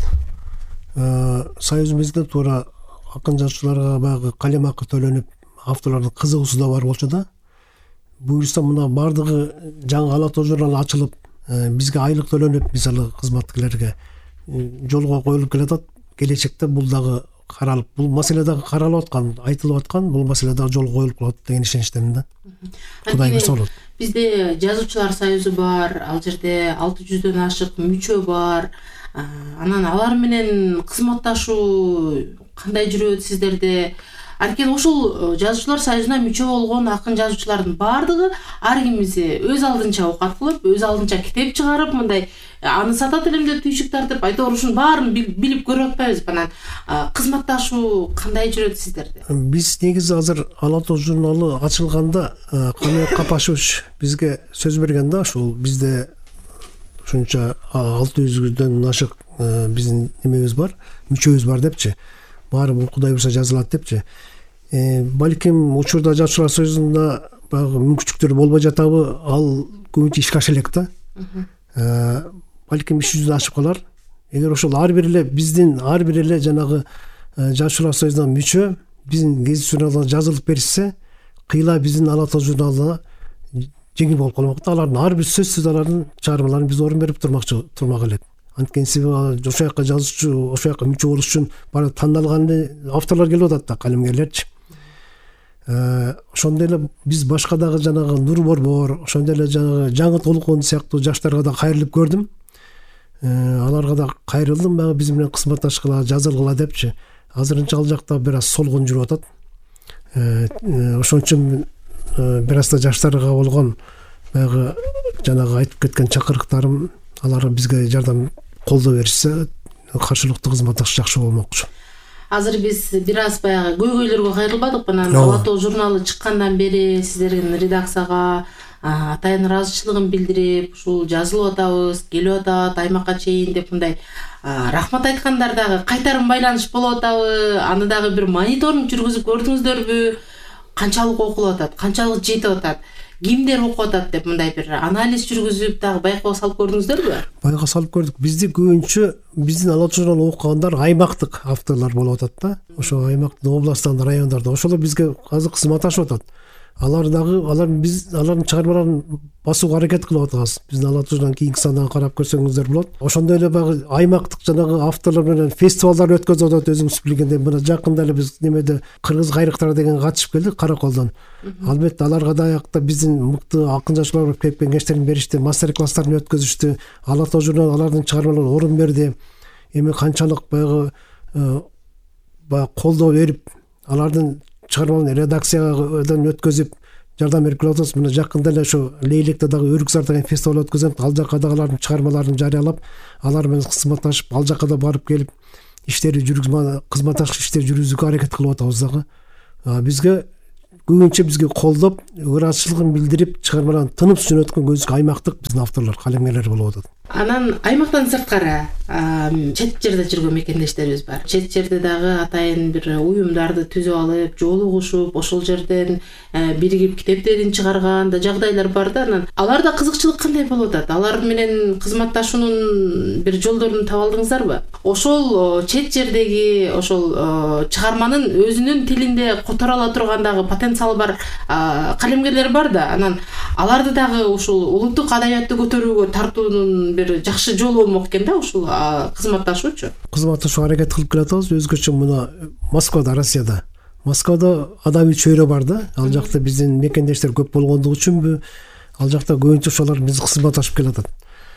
Союзубузда туура акын жазуучуларга баягы калемакы төлөнүп, авторлордун кызыгуусу да бар болчу да. Буюрса мына бардыгы жаңы Ала тоо журналы ачылып, бизге айлык төлөнүп, мисалы кызматкерлерге жолго коюлуп келатат. Келечекте бул дагы каралып, бул маселе дагы каралып аткан, айтылып аткан, бул маселе дагы жолго коюлуп калат деген ишеничтемин да. Кудай буйрса болот. Бизде жазуучулар союзу бар, ал жерде алты жүздөн ашык мүчө бар. Анан алар менен кызматташуу кандай жүрөт сиздерде? Анткени ошол жазуучулар союзуна мүчө болгон акын жазуучулардын баардыгы ар кимиси өз алдынча оокат кылып, өз алдынча китеп чыгарып, мындай аны сатат элем деп түйшүк тартып, айтор ушунун баарын билип көрүп атпайбызбы? Анан кызматташуу кандай жүрөт сиздерде? Биз негизи азыр Ала тоо журналы ачылганда Камил Капашевич бизге сөз берген да, ушул бизде ушунча алты жүздөн ашык биздин немебиз бар, мүчөбүз бар депчи. Баары бул Кудай буйрса жазылат депчи. Балким учурда жазуучулар союзунда баягы мүмкүнчүлүктөр болбой жатабы, ал көбүнчө ишке аша элек да. Балким үч жүздөн ашып калар. Эгер ошол ар бир эле биздин ар бир эле жанагы жазуучулар союзуна мүчө биздин гезит журналына жазылып беришсе, кыйла биздин Ала тоо журналына жеңил болуп калмак да. Алардын ар бир сөзсүз алардын чыгармаларын биз орун берип турмакчы турмак элек. Анткени себеби ошол жака жазуучу, ошол жака мүчө болуш үчүн баары тандалган авторлор келип атат да, калемгерлерчи. Ошондой эле биз башка дагы жанагы Нур Борбор, ошондой эле жанагы Жаңы Толкун сыяктуу жаштарга да кайрылып көрдүм. Аларга да кайрылдым, баягы биз менен кызматташкыла, жазылгыла депчи. Азырынча ал жакта бир аз солгун жүрүп атат. Ошон үчүн бир аз да жаштарга болгон баягы жанагы айтып кеткен чакырыктарым, алар бизге жардам колдоо беришсе, каршылыктуу кызматташуу жакшы болмокчу. Азыр биз бир аз баягы көйгөйлөргө кайрылбадыкпы? Анан Ала тоо журналы чыккандан бери сиздердин редакцияга атайын ыраазычылыгын билдирип, ушул жазылып атабыз, келип атат аймакка чейин деп мындай рахмат айткандар дагы кайтарым байланыш болуп атабы? Аны дагы бир мониторинг жүргүзүп көрдүңүздөрбү? Канчалык окулуп атат, канчалык жетип атат, кимдер окуп атат деп мындай бир анализ жүргүзүп дагы байкоо салып көрдүңүздөрбү? Байкоо салып көрдүк. Бизди көбүнчө биздин Ала тоо журналын окугандар аймактык авторлор болуп атат да. Ошо аймактын областтан, райондарда ошолор бизге азыр кызматташып атат. Алар дагы алар биз алардын чыгармаларын басууга аракет кылып атабыз. Биздин Ала тоо журналын кийинки санына карап көрсөңүздөр болот. Ошондой эле баягы аймактык жанагы авторлор менен фестивалдар өткөзүп атат, өзүңүз билгендей. Мына жакында эле биз немеде Кыргыз кайрыктары деген катышып келдик Караколдон. Албетте аларга даякта биздин мыкты акын жазуучулар келип кеңештерин беришти, мастер класстарын өткөзүштү. Ала тоо журналы алардын чыгармаларына орун берди. эми канчалык баягы баягы колдоо берип алардын чыгармаларын редакциядан өткөзүп жардам берип келип атабыз. Мына жакында эле ошо Лейлекте дагы Өрүкзар деген фестиваль өткөзөм. Ал жакка дагы алардын чыгармаларын жарыялап, алар менен кызматташып, ал жакка да барып келип иштери жүргүзүп, кызматташып иштер жүргүзүүгө аракет кылып атабыз дагы. Бизге көбүнчө бизге колдоп, ыраазычылыгын билдирип, чыгармаларын тынып жөнөткөн көзгө аймактык биздин авторлор, калемгерлер болуп атат. Анан аймактан сырткары чет жерде жүргөн мекендештерибиз бар. Чет жерде дагы атайын бир уюмдарды түзүп алып, жолугушуп, ошол жерден биригип китептерин чыгарган да жагдайлар бар да. Анан аларда кызыкчылык кандай болуп атат? Алар менен кызматташуунун бир жолдорун таба алдыңыздарбы? Ошол чет жердеги ошол чыгарманын өзүнүн тилинде которо ала турган дагы потенциалы бар калемгерлер бар да. Анан аларды дагы ушул улуттук адабиятты көтөрүүгө тартуунун бир жакшы жолу болмок экен да, ушул кызматташуучу. Кызматташууга аракет кылып келатабыз. Өзгөчө мына Москвада, Россияда. Москвада адабий чөйрө бар да. Ал жакта биздин мекендештер көп болгондугу үчүнбү, ал жакта көбүнчө ошолор биз кызматташып келатат.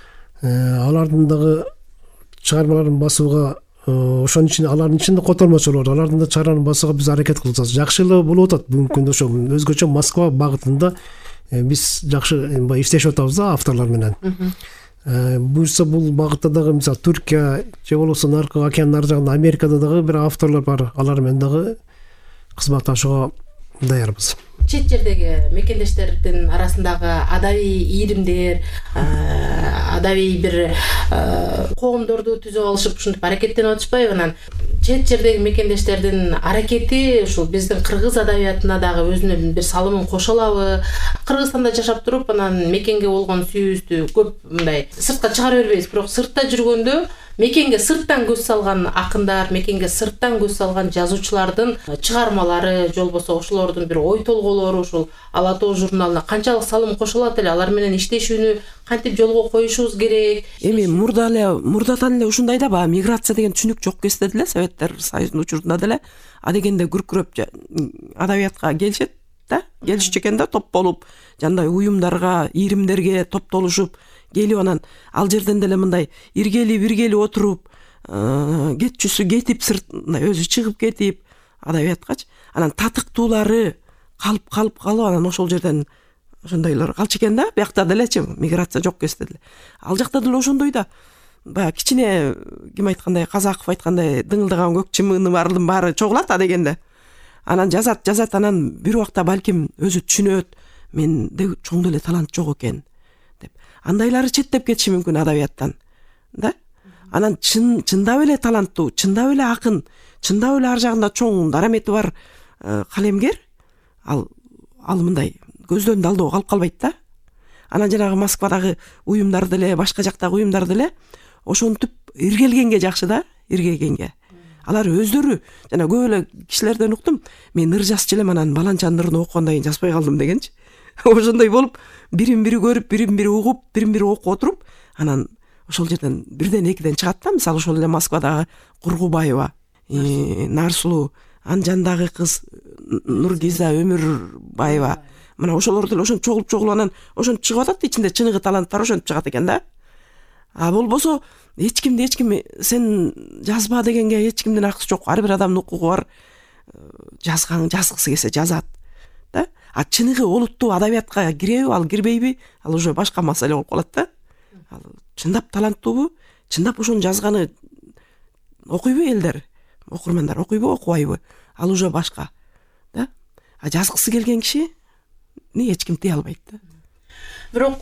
Алардын дагы чыгармаларын басууга, ошонун ичинде алардын ичинде котормочулор, алардын да чыгармаларын басууга биз аракет кылып атабыз. Жакшы эле болуп атат бүгүнкү күндө. Ошо өзгөчө Москва багытында биз жакшы иштешип атабыз да авторлор менен. Буюрса бул багытта дагы мисалы Түркия же болбосо наркы океандын ар жагында Америкада дагы бир авторлор бар. Алар менен дагы кызматташууга даярбыз. Чет жердеги мекендештердин арасындагы адабий ийримдер, адабий бир коомдорду түзүп алышып ушинтип аракеттенип атышпайбы? Анан чет жердеги мекендештердин аракети ушул биздин кыргыз адабиятына дагы өзүнүн бир салымын кошо алабы? Кыргызстанда жашап туруп, анан мекенге болгон сүйүүбүздү көп мындай сыртка чыгара бербейбиз, бирок сыртта жүргөндө мекенге сырттан көз салган акындар, мекенге сырттан көз салган жазуучулардын чыгармалары, же болбосо ошолордун бир ой толголору ушул Ала тоо журналына канчалык салым кошо алат эле? Алар менен иштешүүнү кантип жолго коюшубуз керек? Эми мурда эле мурдадан эле ушундай да баягы миграция деген түшүнүк жок кезде деле, Советтер Союзунун учурунда деле адегенде күркүрөп адабиятка келишет да, келишчү экен да, топ болуп, жандай уюмдарга, ийримдерге топтолушуп келип, анан ал жерден деле мындай иргели биргели отуруп, кетчүсү кетип, сыртына өзү чыгып кетип адабияткачы, анан татыктуулары калып калып калып, анан ошол жерден ошондойлор калчу экен да. Биякта делечи миграция жок кезде деле. Ал жакта деле ошондой да. Баягы кичине ким айткандай, Казаков айткандай, дыңылдаган көк чымыгынын баардын баары чогулат адегенде. Анан жазат, жазат, анан бир убакта балким өзү түшүнөт, менде чоң деле талант жок экен деп. Андайлары четтеп кетиши мүмкүн адабияттан, да? Анан чын чындап эле таланттуу, чындап эле акын, чындап эле ар жагында чоң дарамети бар калемгер ал ал мындай көздөн далдоо калып калбайт да. Анан жанагы Москвадагы уюмдар деле, башка жактагы уюмдар деле ошентип иргелгенге жакшы да, иргелгенге. Алар өздөрү, жана көп эле кишилерден уктум, мен ыр жазчу элем, анан баланчанын ырын окугандан кийин жазбай калдым дегенчи. Ошондой болуп, бирин бири көрүп, бирин бири угуп, бирин бири окуп отуруп, анан ошол жерден бирден экиден чыгат да. Мисалы ошол эле Москвадагы Кургубаева, Нарсулуу, Анжандагы кыз Нургиза Өмүрбаева, мына ошолор деле ошентип чогулуп чогулуп анан ошентип чыгып атат, ичинде чыныгы таланттар ошентип чыгат экен да. А болбосо эч кимди эч ким сен жазба дегенге эч кимдин акысы жок. Ар бир адамдын укугу бар. Жазган, жазгысы келсе жазат да. А чыныгы олуттуу адабиятка киреби, ал кирбейби, ал уже башка маселе болуп калат да. Ал чындап таланттуубу, чындап ошону жазганы окуйбу элдер, окурмандар окуйбу, окубайбы, ал уже башка да. А жазгысы келген киши ни эч ким тыя албайт да. Бирок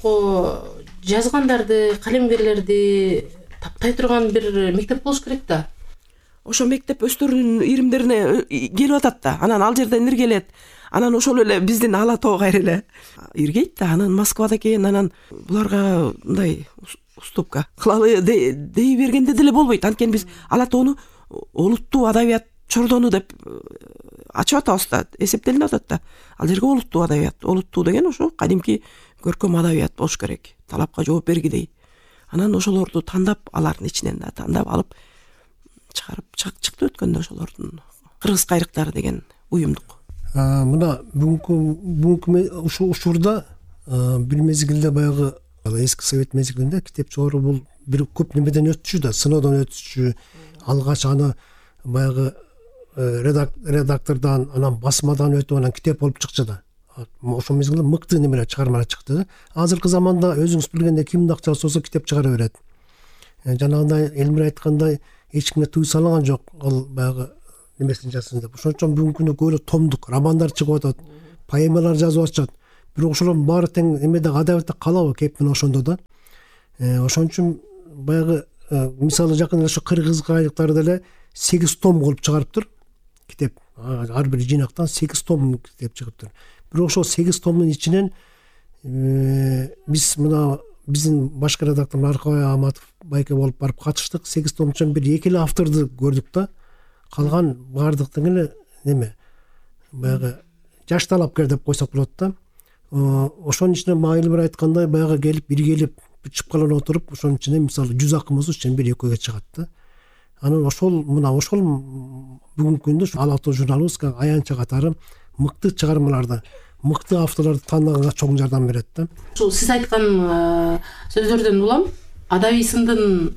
жазгандарды, калемгерлерди таптай турган бир мектеп болуш керек да. Ошо мектеп өстөрүнүн ийримдерине келип атат да. Анан ал жерден иргелет. Анан ошол эле биздин Ала тоо кайра эле иргейт да. Анан Москвада кийин анан буларга мындай уступка кылалы дей бергенде деле болбойт. Анткени биз Ала тоону олуттуу адабият чордону деп ачып атабыз да, эсептелинип атат да. Ал жерге олуттуу адабият, олуттуу деген ошо кадимки көркөм адабият болуш керек. Талапка жооп бергидей. Анан ошолорду тандап, алардын ичинен да тандап алып чыгарып чыкты өткөндө ошолордун Кыргыз кайрыктары деген уюмдук. Мына бүгүнкү бүгүнкү ушул учурда бир мезгилде баягы эски совет мезгилинде китеп чыгаруу бул бир көп немеден өтчү да, сыноодон өтчү. Алгач аны баягы редактордан, анан басмадан өтүп, анан китеп болуп чыкчы да. Ошол мезгилде мыкты немелер чыгармалар чыкты да. Азыркы заманда өзүңүз билгендей кимдин акчасы болсо китеп чыгара берет. Жанагындай Элмир айткандай эч кимге тыюу салган жок, ал баягы немесин жазсын деп. Ошон үчүн бүгүнкү күндө көйлө томдук романдар чыгып атат, поэмалар жазып атышат. Бирок ошолордун баары тең эмеде адабиятта калабы кеп менен ошондо да. Ошон үчүн баягы мисалы жакын эле ошо кыргыз кайыктары деле сегиз том кылып чыгарыптыр. Китеп ар бир жыйнактан сегиз том китеп чыгыптыр. Бирок ошол сегиз томдун ичинен биз мына биздин башкы редактор Аркабай Аматов байке болуп барып катыштык. сегиз томчон бир эки эле авторду көрдүк да. Калган баардыктын эле неме баягы жаш талапкер деп койсок болот да. Ошонун ичинен Майыл бир айткандай баягы келип биргелип чыпкаланып отуруп, ошонун ичинен мисалы жүз акымыз үчүн бир экөөгө чыгат да. Анан ошол мына ошол бүгүнкү күндө Ала тоо журналистика аянча катары мыкты чыгармаларды, мыкты авторлорду тандаганга чоң жардам берет да. Ушул сиз айткан сөздөрдөн улам адабий сындын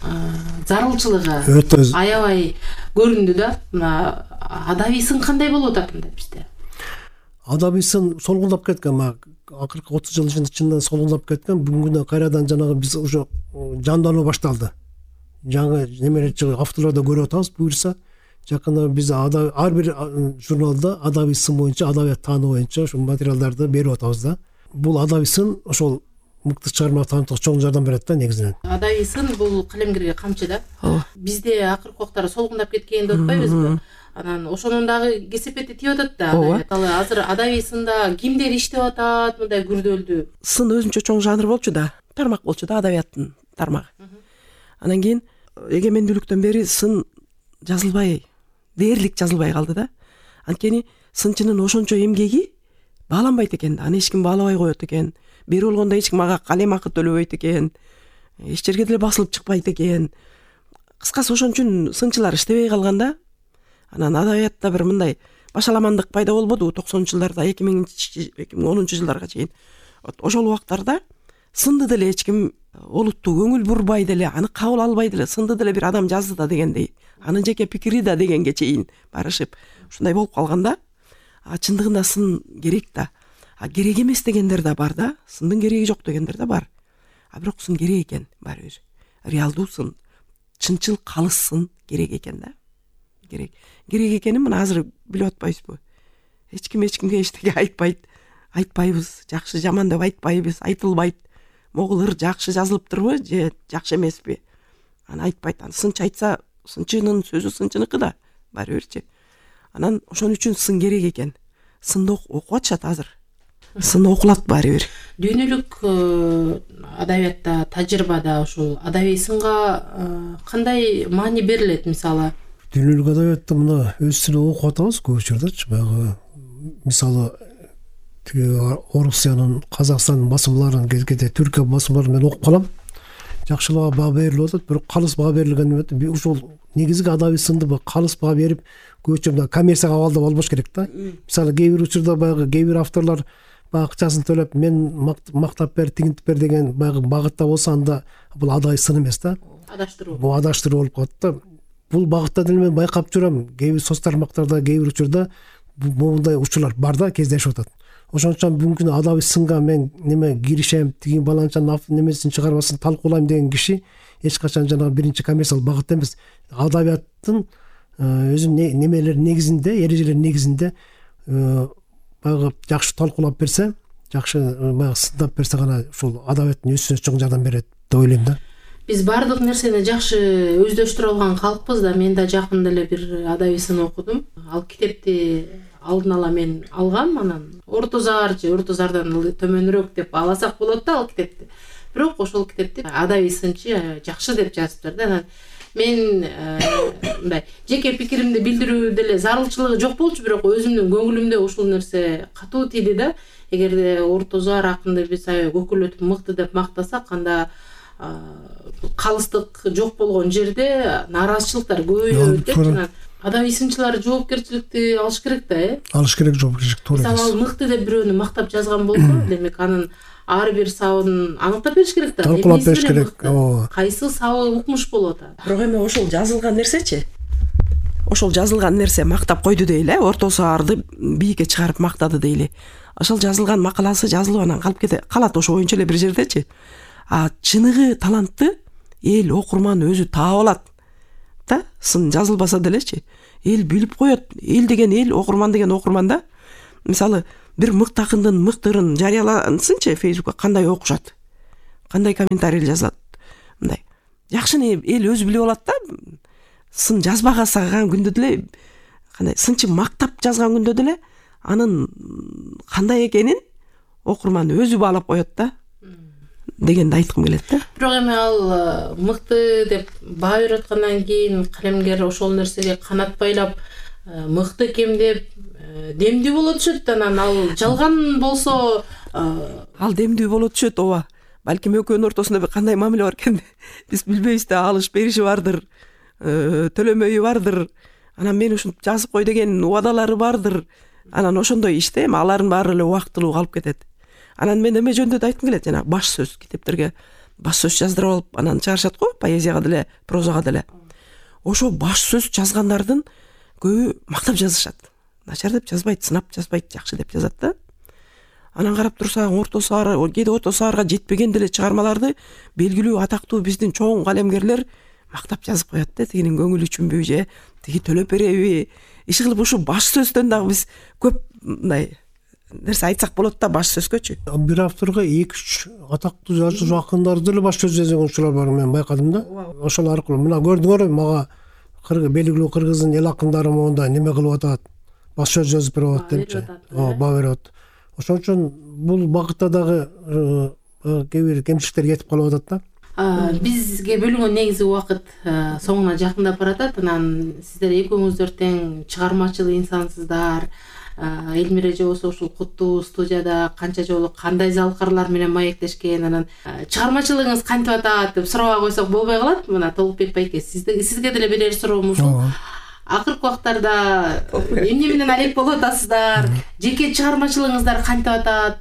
зарылчылыгы аябай көрүндү да. Мына адабий сын кандай болуп атат мында бизде? Адабий сын солгундап кеткен, мына акыркы отуз жыл ичинде чындан солгундап кеткен. Бүгүнкү күндө кайрадан жанагы биз уже жандануу башталды. Жаңы немелер чыгып авторлорду көрүп атабыз. Буюрса жакында биз ар бир журналда адабий сын боюнча, адабият таануу боюнча ушул материалдарды берип атабыз да. Бул адабий сын ошол мыкты чыгарма таанытууга чоң жардам берет да негизинен. Адабий сын бул калемгерге камчы да. Бизде акыркы убактары солгундап кеткен деп атпайбызбы? Анан ошонун дагы кесепети тип атат да. Мисалы азыр адабий сында кимдер иштеп атат, мындай күрдөлдүү. Сын өзүнчө чоң жанр болчу да, тармак болчу да, адабияттын тармагы. Анан кийин эгемендүүлүктөн бери сын жазылбай, дээрлик жазылбай калды да. Анткени сынчынын ошончо эмгеги бааланбайт экен да. Аны эч ким баалабай коет экен. Бери болгондо эч ким ага калем акы төлөбөйт экен. Эч жерге деле басылып чыкпайт экен. Кыскасы ошон үчүн сынчылар иштебей калган да. Анан адабиятта бир мындай башаламандык пайда болбоду токсонунчу жылдарда, эки миң онунчу жылдарга чейин. Ошол убактарда сынды деле эч ким олуттуу көңүл бурбай деле, аны кабыл албай деле, сынды деле бир адам жазды да дегендей, анын жеке пикири да дегенге чейин барышып ушундай болуп калганда, а чындыгында сын керек да. А керек эмес дегендер да бар да, сындын кереги жок дегендер да бар. А бирок сын керек экен баары бир. Реалдуу сын, чынчыл калыс сын керек экен да. Керек. Керек экенин мына азыр билип атпайбызбы? Эч ким эч кимге эчтеке айтпайт. Айтпайбыз, жакшы жаман деп айтпайбыз, айтылбайт. Могул ыр жакшы жазылыптырбы же жакшы эмеспи? Аны айтпайт. Аны сынчы айтса, сынчынын сөзү сынчыныкы да баары бирчи. Анан ошон үчүн сын керек экен. Сынды окуп атышат азыр. Сын окулат баары бир. Дүйнөлүк адабиятта, тажрыйбада ушул адабий сынга кандай маани берилет мисалы? Дүйнөлүк адабиятта мына өз тилинде окуп атабыз көп учурдачы. Баягы мисалы Орусиянын, Казакстандын басымларын, кезгеде Түркия басымларын мен окуп калам. Жакшылыгы баа берилип атат, бирок калыс баа берилген эмес. Ушул негизги адабий сынды калыс баа берип, көчөмдө коммерцияга абалда болбош керек да. Мисалы кээ бир учурда баягы кээ бир авторлор баягы акчасын төлөп, мен мактап бер, тигинтип бер деген баягы багытта болсо, анда бул адабий сын эмес да. Адаштыруу. Бул адаштыруу болуп калат да. Бул багытта деле мен байкап жүрөм. Кээ бир соц тармактарда кээ бир учурда мындай учурлар бар да, кездешип атат. Ошон үчүн бүгүнкү күндө адабий сынга мен неме киришем, тиги баланчанын немесин чыгарбасын талкуулайм деген киши эч качан жанагы биринчи коммерциялык багытта эмес. Адабияттын өзүнүн немелер негизинде, эрежелер негизинде баягы жакшы талкуулап берсе, жакшы баягы сындап берсе гана ушул адабияттын өсүшүнө чоң жардам берет деп ойлойм да. Биз баардык нерсени жакшы өздөштүрө алган калкпыз да. Мен да жакында эле бир адабий сын окудум. Ал китепти алдын ала мен алгам, анан Ортозар же Ортозардан төмөнүрөөк деп аласак болот да ал китепти. Бирок ошол китепти адабий сынчы жакшы деп жазыптыр да. Анан мен мындай жеке пикиримди билдирүү деле зарылчылыгы жок болчу, бирок өзүмдүн көңүлүмдө ушул нерсе катуу тийди да. Эгерде Ортозар акынды биз көкөлөтүп мыкты деп мактасак, анда калыстык жок болгон жерде нааразычылыктар көбөйөт деп. Адам сынчылары жоопкерчиликти алыш керек да, э? Алыш керек, жоопкерчилик туура. Мисалы ал мыкты деп бирөөнү мактап жазган болсо, демек анын ар бир сабын аныктап бериш керек да. Талкуулап бериш керек. Кайсы сабы укмуш болуп атат. Бирок эми ошол жазылган нерсечи. Ошол жазылган нерсе мактап койду дейли, орто саарды бийикке чыгарып мактады дейли. Ошол жазылган макаласы жазылып анан калып кете калат ошо боюнча эле бир жердечи. А чыныгы талантты эл окурман өзү таап алат. Да, сын жазылбаса делечи. Эл билип коет. Эл деген эл, окурман деген окурман да. Мисалы, бир мыкты акындын мыктырын жарыялансынчы Фейсбукка, кандай окушат, кандай комментарий жазат. Мындай. Жакшыны эл өзү билип алат да. Сын жазбага саган күндө деле, кандай сынчы мактап жазган күндө деле анын кандай экенин окурман өзү баалап коет да. Дегенди айткым келет да. Бирок эми ал мыкты деп баа берип аткандан кийин калемгер ошол нерсеге канат байлап, мыкты экен деп демдүү боло түшөт. Анан ал жалган болсо, ал демдүү боло түшөт, ооба. Балким экөөнүн ортосунда бир кандай мамиле бар экен биз билбейбиз да, алыш бериши бардыр, төлөмөйү бардыр. Анан мен ушинтип жазып кой деген убадалары бардыр. Анан ошондой иште эми алардын баары эле убактылуу калып кетет. Анан мен эме жөнүндө да айткым келет, жана баш сөз, китептерге баш сөз жаздырып алып анан чыгарышат го, поэзияга деле, прозага деле. Ошо баш сөз жазгандардын көбү мактап жазышат. Начар деп жазбайт, сынап жазбайт, жакшы деп жазат да. Анан карап турсаң, орто саар, кээде орто саарга жетпеген деле чыгармаларды белгилүү атактуу биздин чоң калемгерлер мактап жазып коет да. Тигинин көңүлү үчүнбү же, тиги төлөп береби? Иши кылып ушу баш сөздөн дагы биз көп мындай нерсе айтсак болот да, баш сөзгөчү. Бир авторго эки үч атактуу жазуучу акындар деле баш сөз жазган учурлар бар, мен байкадым да. Ошол аркылуу мына көрдүңөр, мага белгилүү кыргыздын эл акындары монда неме кылып атат, баш сөз жазып берип атат депчи. Ооба, баа берип атат. Ошон үчүн бул багытта дагы кээ бир кемчиликтер кетип калып атат да. Бизге бөлүнгөн негизи убакыт соңуна жакындап баратат. Анан сиздер экөөңүздөр тең чыгармачыл инсансыздар. Элмире же болсо ушул куттуу студияда канча жолу кандай залкарлар менен маектешкен, анан чыгармачылыгыңыз кантип атат деп сурабай койсок болбой калат. Мына Толукбек байке, сизге сизге деле берер суроом ушул. Акыркы убактарда эмне менен алек болуп атасыздар? Жеке чыгармачылыгыңыздар кантип атат?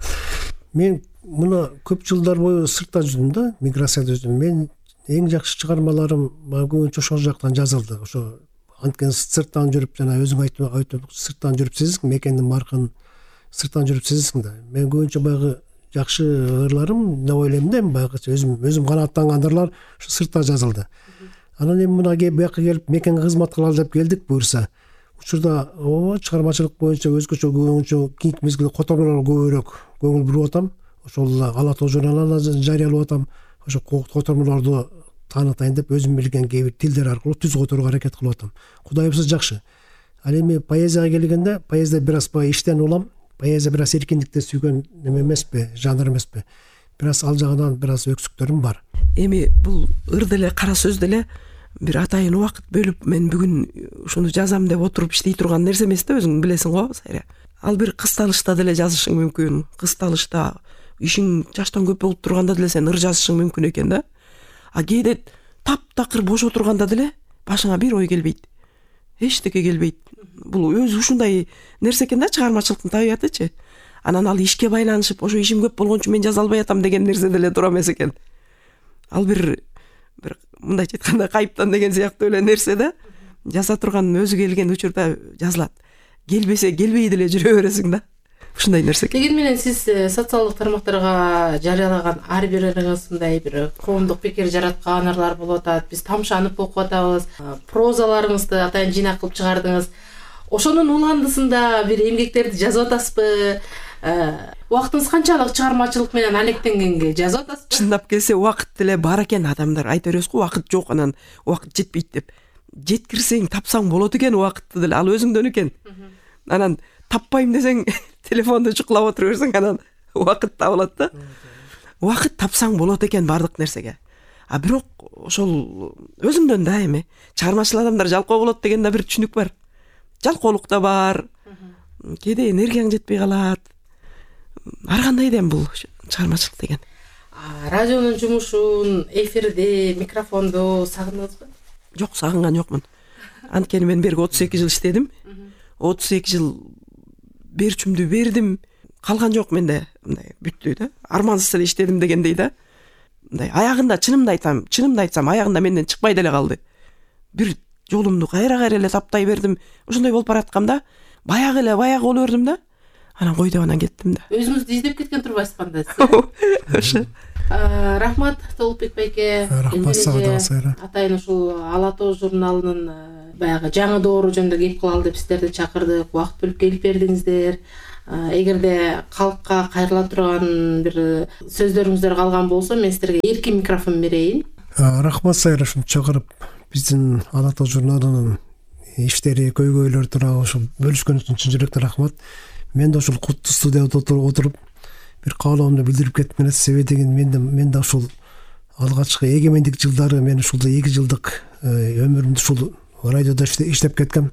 Мен мына көп жылдар бою сыртта жүрдүм да, миграцияда жүрдүм. Мен эң жакшы чыгармаларым көбүнчө ошол жактан жазылды. Ошо анткени сырттан жүрүп, жана өзүң айтып, сырттан жүрүп сезесиң, мекендин маркын сырттан жүрүп сезесиң да. Мен көбүнчө байгы жакшы ырларым, деп ойлойм да, байгыча өзүм өзүм канааттанган ырлар ушу сыртта жазылды. Анан эми мына бияка келип мекенге кызмат кылалы деп келдик буюрса, учурда ооба чыгармачылык боюнча өзгөчө көбүнчө кийинки мезгилде котормолор көбүрөөк көңүл буруп атам. Ошол Ала тоо журналына жарыялап атам. Ошо котормолорду таанытайын деп өзүм билген кээ бир тилдер аркылуу түз которууга аракет кылып атам. Кудай буюрса жакшы. Ал эми поэзияга келгенде, поэзия бир аз баягы иштен улам. Поэзия бир аз эркиндикти сүйгөн неме эмеспи, жанр эмеспи. Бир аз ал жагынан бир аз өксүктөрүм бар. Эми бул ыр деле, кара сөз деле бир атайын убакыт бөлүп мен бүгүн ушуну жазам деп отуруп иштей турган нерсе эмес да, өзүң билесиң го, Сайра. Ал бир кысталышта деле жазышың мүмкүн. Кысталышта ишиң жаштан көп болуп турганда деле сен ыр жазышың мүмкүн экен да. А кээде таптакыр бош отурганда деле башыңа бир ой келбейт. Эчтеке келбейт. Бул өзү ушундай нерсе экен да, чыгармачылыктын табиятычы. Анан ал ишке байланышып, ошо ишим көп болгон үчүн мен жаза албай атам деген нерсе деле туура эмес экен. Ал бир бир мындайча айтканда кайыптан деген сыяктуу эле нерсе да. Жаза турган өзү келген учурда жазылат. Келбесе келбей деле жүрө бересиң да. Ушундай нерсе. Деген менен сиз социалдык тармактарга жарыялаган ар бир ырыңыз мындай бир коомдук пикир жараткан ырлар болуп атат. Биз тамшанып окуп атабыз. Прозаларыңызды атайын жыйнак кылып чыгардыңыз. Ошонун уландысында бир эмгектерди жазып атасызбы? Убактыңыз канчалык чыгармачылык менен алектенгенге жазып атасызбы? Чындап келсе убакыт деле бар экен, адамдар айта беребиз го, убакыт жок, анан убакыт жетпейт деп. Жеткирсең, тапсаң болот экен убакытты деле, ал өзүңдөн экен. Анан таппайм десең, телефонду чукулап отура берсең, анан убакыт табылат да. Убакыт тапсаң болот экен бардык нерсеге. А бирок ошол өзүңдөн да, эми чыгармачыл адамдар жалкоо болот деген да бир түшүнүк бар. Жалкоолук да бар. Кээде энергияң жетпей калат. Ар кандай дем бул чыгармачылык деген. Радионун жумушун, эфирди, микрофонду сагындыңызбы? Жок, сагынган жокмун. Анткени мен берги отуз эки жыл иштедим. отуз эки жыл берчүмдү бердим. Калган жок менде, мындай бүттү да. Армансыз эле иштедим дегендей да. Мындай аягында чынымды айтам, чынымды айтсам аягында менден чыкпай деле калды. Бир жолумду кайра-кайра эле таптай бердим. Ошондой болуп баратканда, баягы эле баягы боло бердим да. Анан кой деп анан кеттим да. Өзүңүздү издеп кеткен турбайсыз кандай? Ошо. Рахмат Толукбек байке. Рахмат сага да. Атайын ушул Ала тоо журналынын баягы жаңы доору жөнүндө кеп калалы деп сиздерди чакырдык. Убакыт бөлүп келип бердиңиздер. Эгерде калкка кайрыла турган бир сөздөрүңүздөр калган болсо, мен сиздерге эркин микрофон берейин. Рахмат Сайра, ушуну чакырып биздин Ала тоо журналынын иштери, көйгөйлөр тууралуу ушул бөлүшкөн үчүн чын жүрөктөн рахмат. Мен да ушул куттуу студияда отуруп бир каалоомду билдирип кеттим. Себеби деген мен да мен да ушул алгачкы эгемендик жылдары мен ушул эки жылдык өмүрүмдү ушул радиодо иштеп кеткем.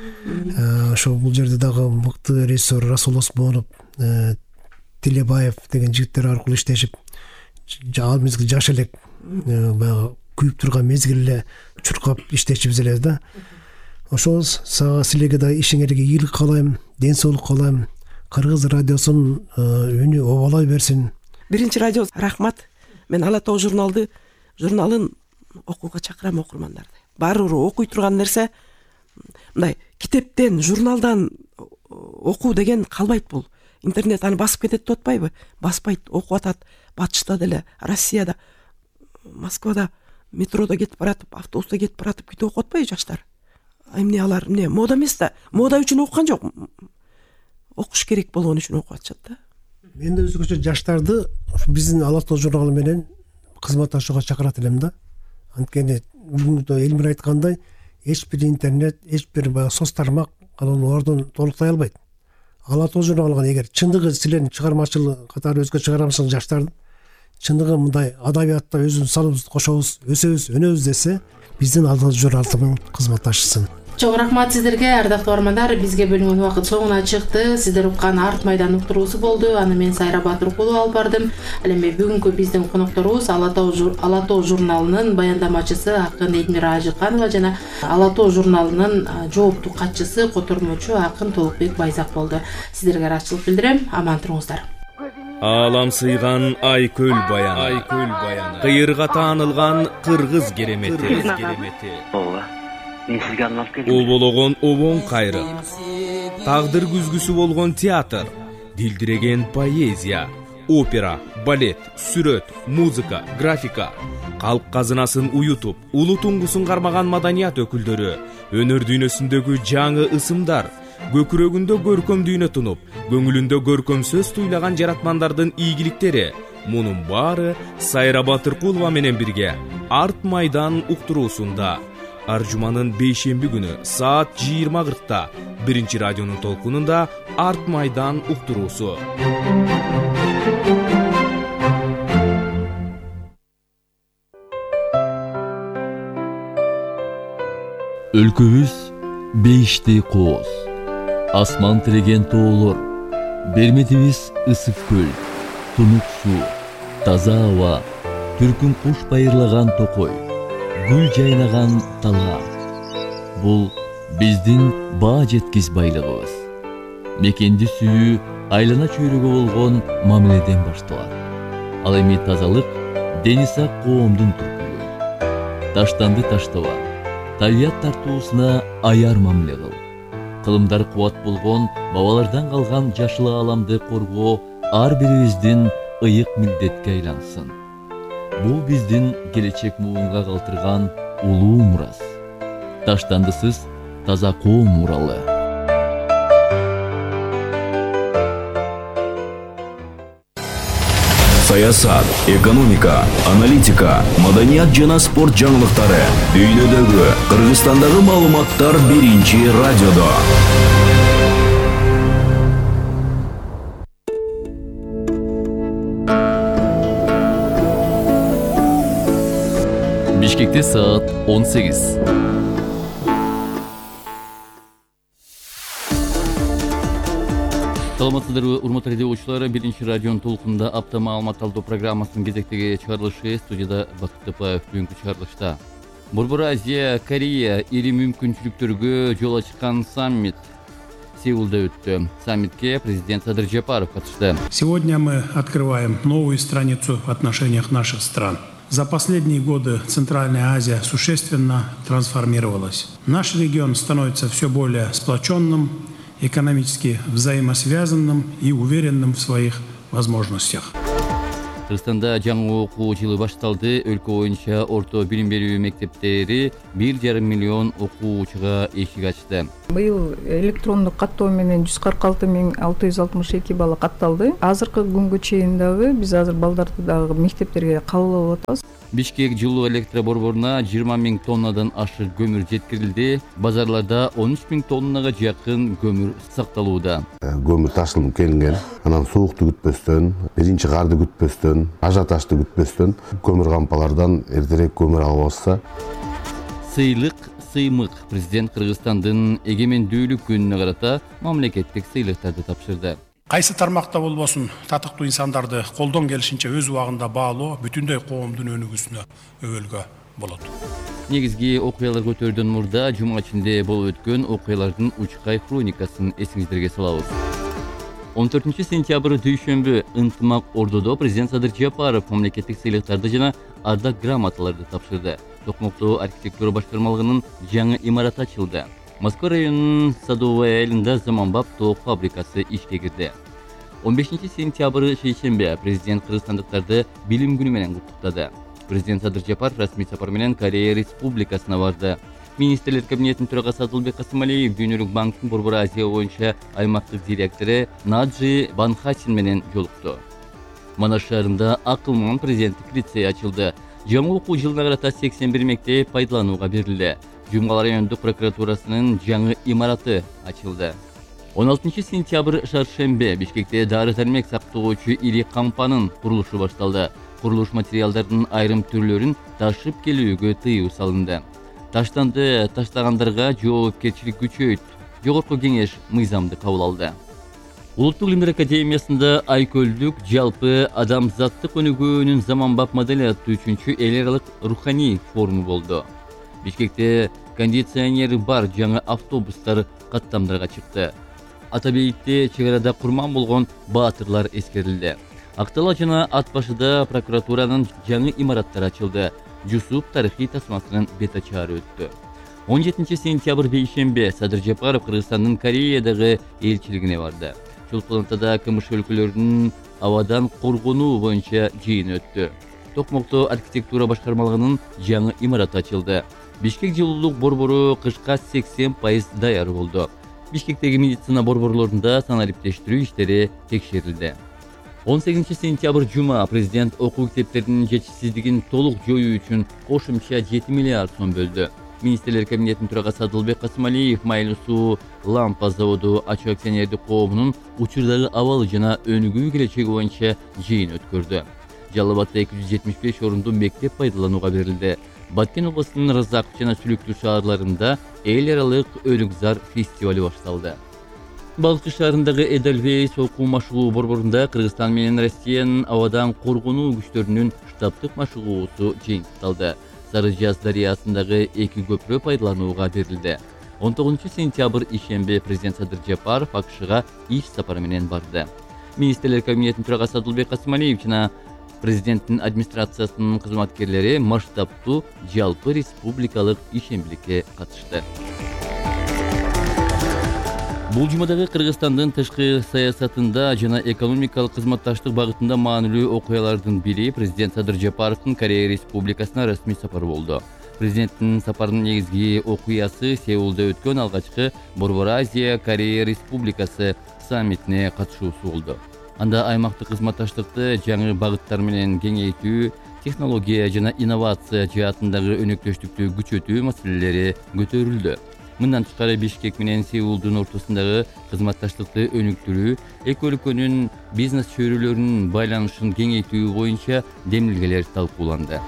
Ошо бул жерде дагы мыкты режиссер Расул Осмонов, Тилебаев деген жигиттер аркылуу иштешип, ал мезгил жаш элек баягы күйүп турган мезгил эле чуркап иштешибиз эле да. Ошол сага силерге да ишиңерге ийгилик каалайм, ден соолук каалайм. Кыргыз радиосунун үнү обалай берсин. Биринчи радио рахмат. Мен Ала тоо журналды журналын окууга чакырам окурмандарды. Баары окуй турган нерсе мындай китептен, журналдан окуу деген калбайт бул. Интернет аны басып кетет деп атпайбы? Баспайт, окуп атат. Батышта деле, Россияда, Москвада метродо кетип баратып, автобуста кетип баратып китеп окуп атпайбы жаштар? Эмне алар, эмне мода эмес да. Мода үчүн окуган жок. Окуш керек болгон үчүн окуп атышат да. Мен да өзгөчө жаштарды биздин Ала тоо журналы менен кызматташууга чакырат элем да. Анткени бүгүнкү Элмир айткандай, эч бир интернет, эч бир баягы соц тармак анын ордун толуктай албайт. Ала тоо журналын эгер чындыгы силердин чыгармачылык катары өзгө чыгарамсың жаштар, чындыгы мындай адабиятта өзүбүздүн салыбызды кошобуз, өсөбүз, өнөбүз десе, биздин Ала тоо журналынын кызматташысын. Чоң рахмат сиздерге, ардактуу бармандар. Бизге бөлүнгөн убакыт соңуна чыкты. Сиздер уккан Арт майдан уктуруусу болду. Аны мен Сайра Батыркулова алып бардым. Ал эми бүгүнкү биздин конокторубуз Ала тоо журналынын баяндамачысы акын Элмира Ажыканова жана Ала тоо журналынын жооптуу катчысы, котормочу акын Толукбек Байзак болду. Сиздерге ыраазычылык билдирем. Аман туруңуздар. Алам сыйган Айкөл баяны, Айкөл баяны, кыйырга таанылган кыргыз керемети, керемети. Олбологон обон кайры, тагдыр күзгүсү болгон театр, дилдиреген поэзия, опера, балет, сүрөт, музыка, графика, калк казынасын уютуп, улуу туңгусун кармаган маданият өкүлдөрү, өнөр дүйнөсүндөгү жаңы ысымдар, көкүрөгүндө көркөм дүйнө тунуп, көңүлүндө көркөм сөз туйлаган жаратмандардын ийгиликтери, мунун баары Сайра Батыркулова менен бирге Арт майдан уктуруусунда ар жуманын бейшемби күнү саат жыйырма кыркта биринчи радионун толкунунда Арт майдан уктуруусу. Өлкөбүз бейиштей кооз, асман тиреген тоолор, берметибиз ысык көл, тунук суу, таза аба, түркүн куш байырлаган токой, гүл жайнаган талаа. Бул биздин баа жеткис байлыгыбыз. Мекенди сүйүү айлана чөйрөгө болгон мамиледен башталат. Ал эми тазалык дени сак коомдун түркүлүгү. Таштанды таштаба, табият тартуусуна аяр мамиле кыл. Кылымдар кубат болгон бабалардан калган жашыл ааламды коргоо ар бирибиздин ыйык милдетке айлансын. Бул биздин келечек муунга калтырган улуу мурас. Таштандысыз таза коом муралы. Саясат, экономика, аналитика, маданият жана спорт жаңылыктары дүйнөдөгү, Кыргызстандагы маалыматтар биринчи радиодо. Бишкекте саат он сегиз. Саламатсыздарбы, урматтуу радио окуучулар. Биринчи радионун толкунунда апта маалымат алуу программасынын кезектеги чыгарылышы. Студияда Бакыт Тапаев. Бүгүнкү чыгарылышта Борбор Азия, Корея ири мүмкүнчүлүктөргө жол ачкан саммит Сеулда өттү. Саммитке президент Садыр Жапаров катышты. Сегодня мы открываем новую страницу в отношениях наших стран. За последние годы Центральная Азия существенно трансформировалась. Наш регион становится все более сплоченным, экономически взаимосвязанным и уверенным в своих возможностях. Кыргызстанда жаңы окуу жылы башталды. Өлкө боюнча орто билим берүү мектептери бир жарым миллион окуучуга эшик ачты. Быйыл электрондук каттоо менен жүз кырк алты миң алты жүз алтымыш эки бала катталды. Азыркы күнгө чейин дагы биз азыр балдарды дагы мектептерге кабыл алып атабыз. Бишкек жылуу электро борборуна жыйырма миң тоннадан ашык көмүр жеткирилди. Базарларда он үч миң тоннага жакын көмүр сакталууда. Көмүр ташылып келинген, анан суукту күтпөстөн, биринчи карды күтпөстөн, ажиотажды күтпөстөн көмүр кампалардан эртерээк көмүр алып алса. Сыйлык сыймык. Президент Кыргызстандын эгемендүүлүк күнүнө карата мамлекеттик сыйлыктарды тапшырды. Кайсы тармакта болбосун татыктуу инсандарды колдон келишинче өз убагында баалоо бүтүндөй коомдун өнүгүүсүнө өбөлгө болот. Негизги окуялар көтөрүүдөн мурда жума ичинде болуп өткөн окуялардын учкай хроникасын эсиңиздерге салабыз. он төртүнчү сентябрь дүйшөмбү ынтымак ордодо президент Садыр Жапаров мамлекеттик сыйлыктарды жана ардак грамоталарды тапшырды. Токмоктоо архитектура башкармалыгынын жаңы имараты ачылды. Москва районунун Садовая айылында заманбап тоок фабрикасы ишке кирди. он бешинчи сентябрь шейшембе президент кыргызстандыктарды билим күнү менен куттуктады. Президент Садыр Жапаров расмий сапар менен Корея Республикасына барды. Министрлер кабинетинин төрагасы Адылбек Касымалиев Дүйнөлүк банктын Борбор Азия боюнча аймактык директору Наджи Банхасин менен жолукту. Манаш шаарында акылман президенттик лицей ачылды. Жаңы окуу жылына карата сексен бир мектеп пайдаланууга берилди. Жумгал райондук прокуратурасынын жаңы имараты ачылды. он алтынчы сентябрь шаршембе Бишкекте дары дармек сактоочу ири кампанын курулушу башталды. Курулуш материалдардын айрым түрлөрүн ташып келүүгө тыюу салынды. Таштанды таштагандарга жоопкерчилик күчөйт. Жогорку кеңеш мыйзамды кабыл алды. Улуттук илимдер академиясында Айкөлдүк жалпы адамзаттык өнүгүүнүн заманбап модели аттуу үчүнчү эл аралык руханий форуму болду. Бишкекте кондиционери бар жаңы автобустар каттамдарга чыкты. Ата бейитте чек арада курман болгон баатырлар эскерилди. Актала жана Ат башыда прокуратуранын жаңы имараттары ачылды. Жусуп тарыхый тасмасынын бет ачаары өттү. он жетинчи сентябрь бейшембе Садыр Жапаров Кыргызстандын Кореядагы элчилигине барды. Чолпонтада КМШ өлкөлөрүнүн абадан коргонуу боюнча жыйын өттү. Токмокто архитектура башкармалыгынын жаңы имараты ачылды. Бишкек жылуулук борбору кышка сексен пайыз даяр болду. Бишкектеги медицина борборлорунда санариптештирүү иштери текшерилди. он сегизинчи сентябрь жума президент окуу китептеринин жетишсиздигин толук жоюу үчүн кошумча жети миллиард сом бөлдү. Министрлер кабинетинин төрагасы Адылбек Касымалиев Майыл суу лампа заводу ачуу акционердик коомунун учурдагы абалы жана өнүгүү келечеги боюнча жыйын өткөрдү. Жалал Абадда эки жүз жетимиш беш орундуу мектеп пайдаланууга берилди. Баткен областынын Разаков жана Сүлүктүү шаарларында эл аралык Өлүкзар фестивали башталды. Балкы шаарындагы Эдельвейс окуу машыгуу борборунда Кыргызстан менен Россиянын абадан коргонуу күчтөрүнүн штабтык машыгуусу жыйынтыкталды. Сары Жаз дарыясындагы эки көпүрө пайдаланууга берилди. он тогузунчу сентябрь ишембе президент Садыр Жапаров АКШга иш сапары менен барды. Министрлер кабинетинин төрагасы Адылбек Касымалиев жана президенттин администрациясынын кызматкерлери масштабтуу жалпы республикалык ишембиликке катышты. Бул жумадагы Кыргызстандын тышкы саясатында жана экономикалык кызматташтык багытында маанилүү окуялардын бири президент Садыр Жапаровдун Корея Республикасына расмий сапары болду. Президенттин сапарынын негизги окуясы Сеулда өткөн алгачкы Борбор Азия Корея Республикасы саммитине катышуусу болду. Анда аймактык кызматташтыкты жаңы багыттар менен кеңейтүү, технология жана инновация жаатындагы өнөктөштүктү күчөтүү маселелери көтөрүлдү. Мындан тышкары Бишкек менен Сеулдун ортосундагы кызматташтыкты өнүктүрүү, эки өлкөнүн бизнес чөйрөлөрүнүн байланышын кеңейтүү боюнча демилгелер талкууланды.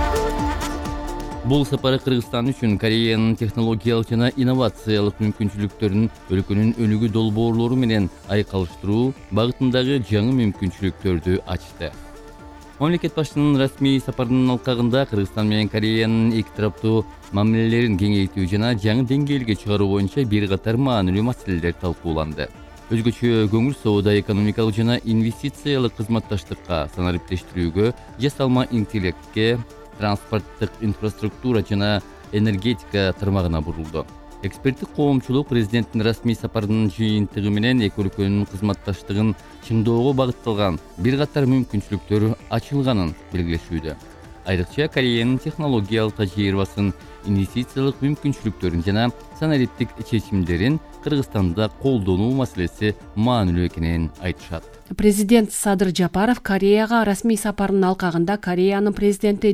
Бул сапары Кыргызстан үчүн Кореянын технологиялык жана инновациялык мүмкүнчүлүктөрүн өлкөнүн өнүгүү долбоорлору менен айкалыштыруу багытындагы жаңы мүмкүнчүлүктөрдү ачты. Мамлекет башчынын расмий сапарынын алкагында Кыргызстан менен Кореянын эки тараптуу мамилелерин кеңейтүү жана жаңы деңгээлге чыгаруу боюнча бир катар маанилүү маселелер талкууланды. Өзгөчө көңүл соода, экономикалык жана инвестициялык кызматташтыкка, санариптештирүүгө, жасалма интеллектке, транспорттук инфраструктура жана энергетика тармагына бурулду. Эксперттик коомчулук президенттин расмий сапарынын жыйынтыгы менен эки өлкөнүн кызматташтыгын чыңдоого багытталган бир катар мүмкүнчүлүктөр ачылганын белгилешүүдө. Айрыкча Кореянын технологиялык тажрыйбасын, инвестициялык мүмкүнчүлүктөрүн жана санариптик чечимдерин Кыргызстанда колдонуу маселеси маанилүү экенин айтышат. Президент Садыр Жапаров Кореяга расмий сапарынын алкагында Кореянын президенти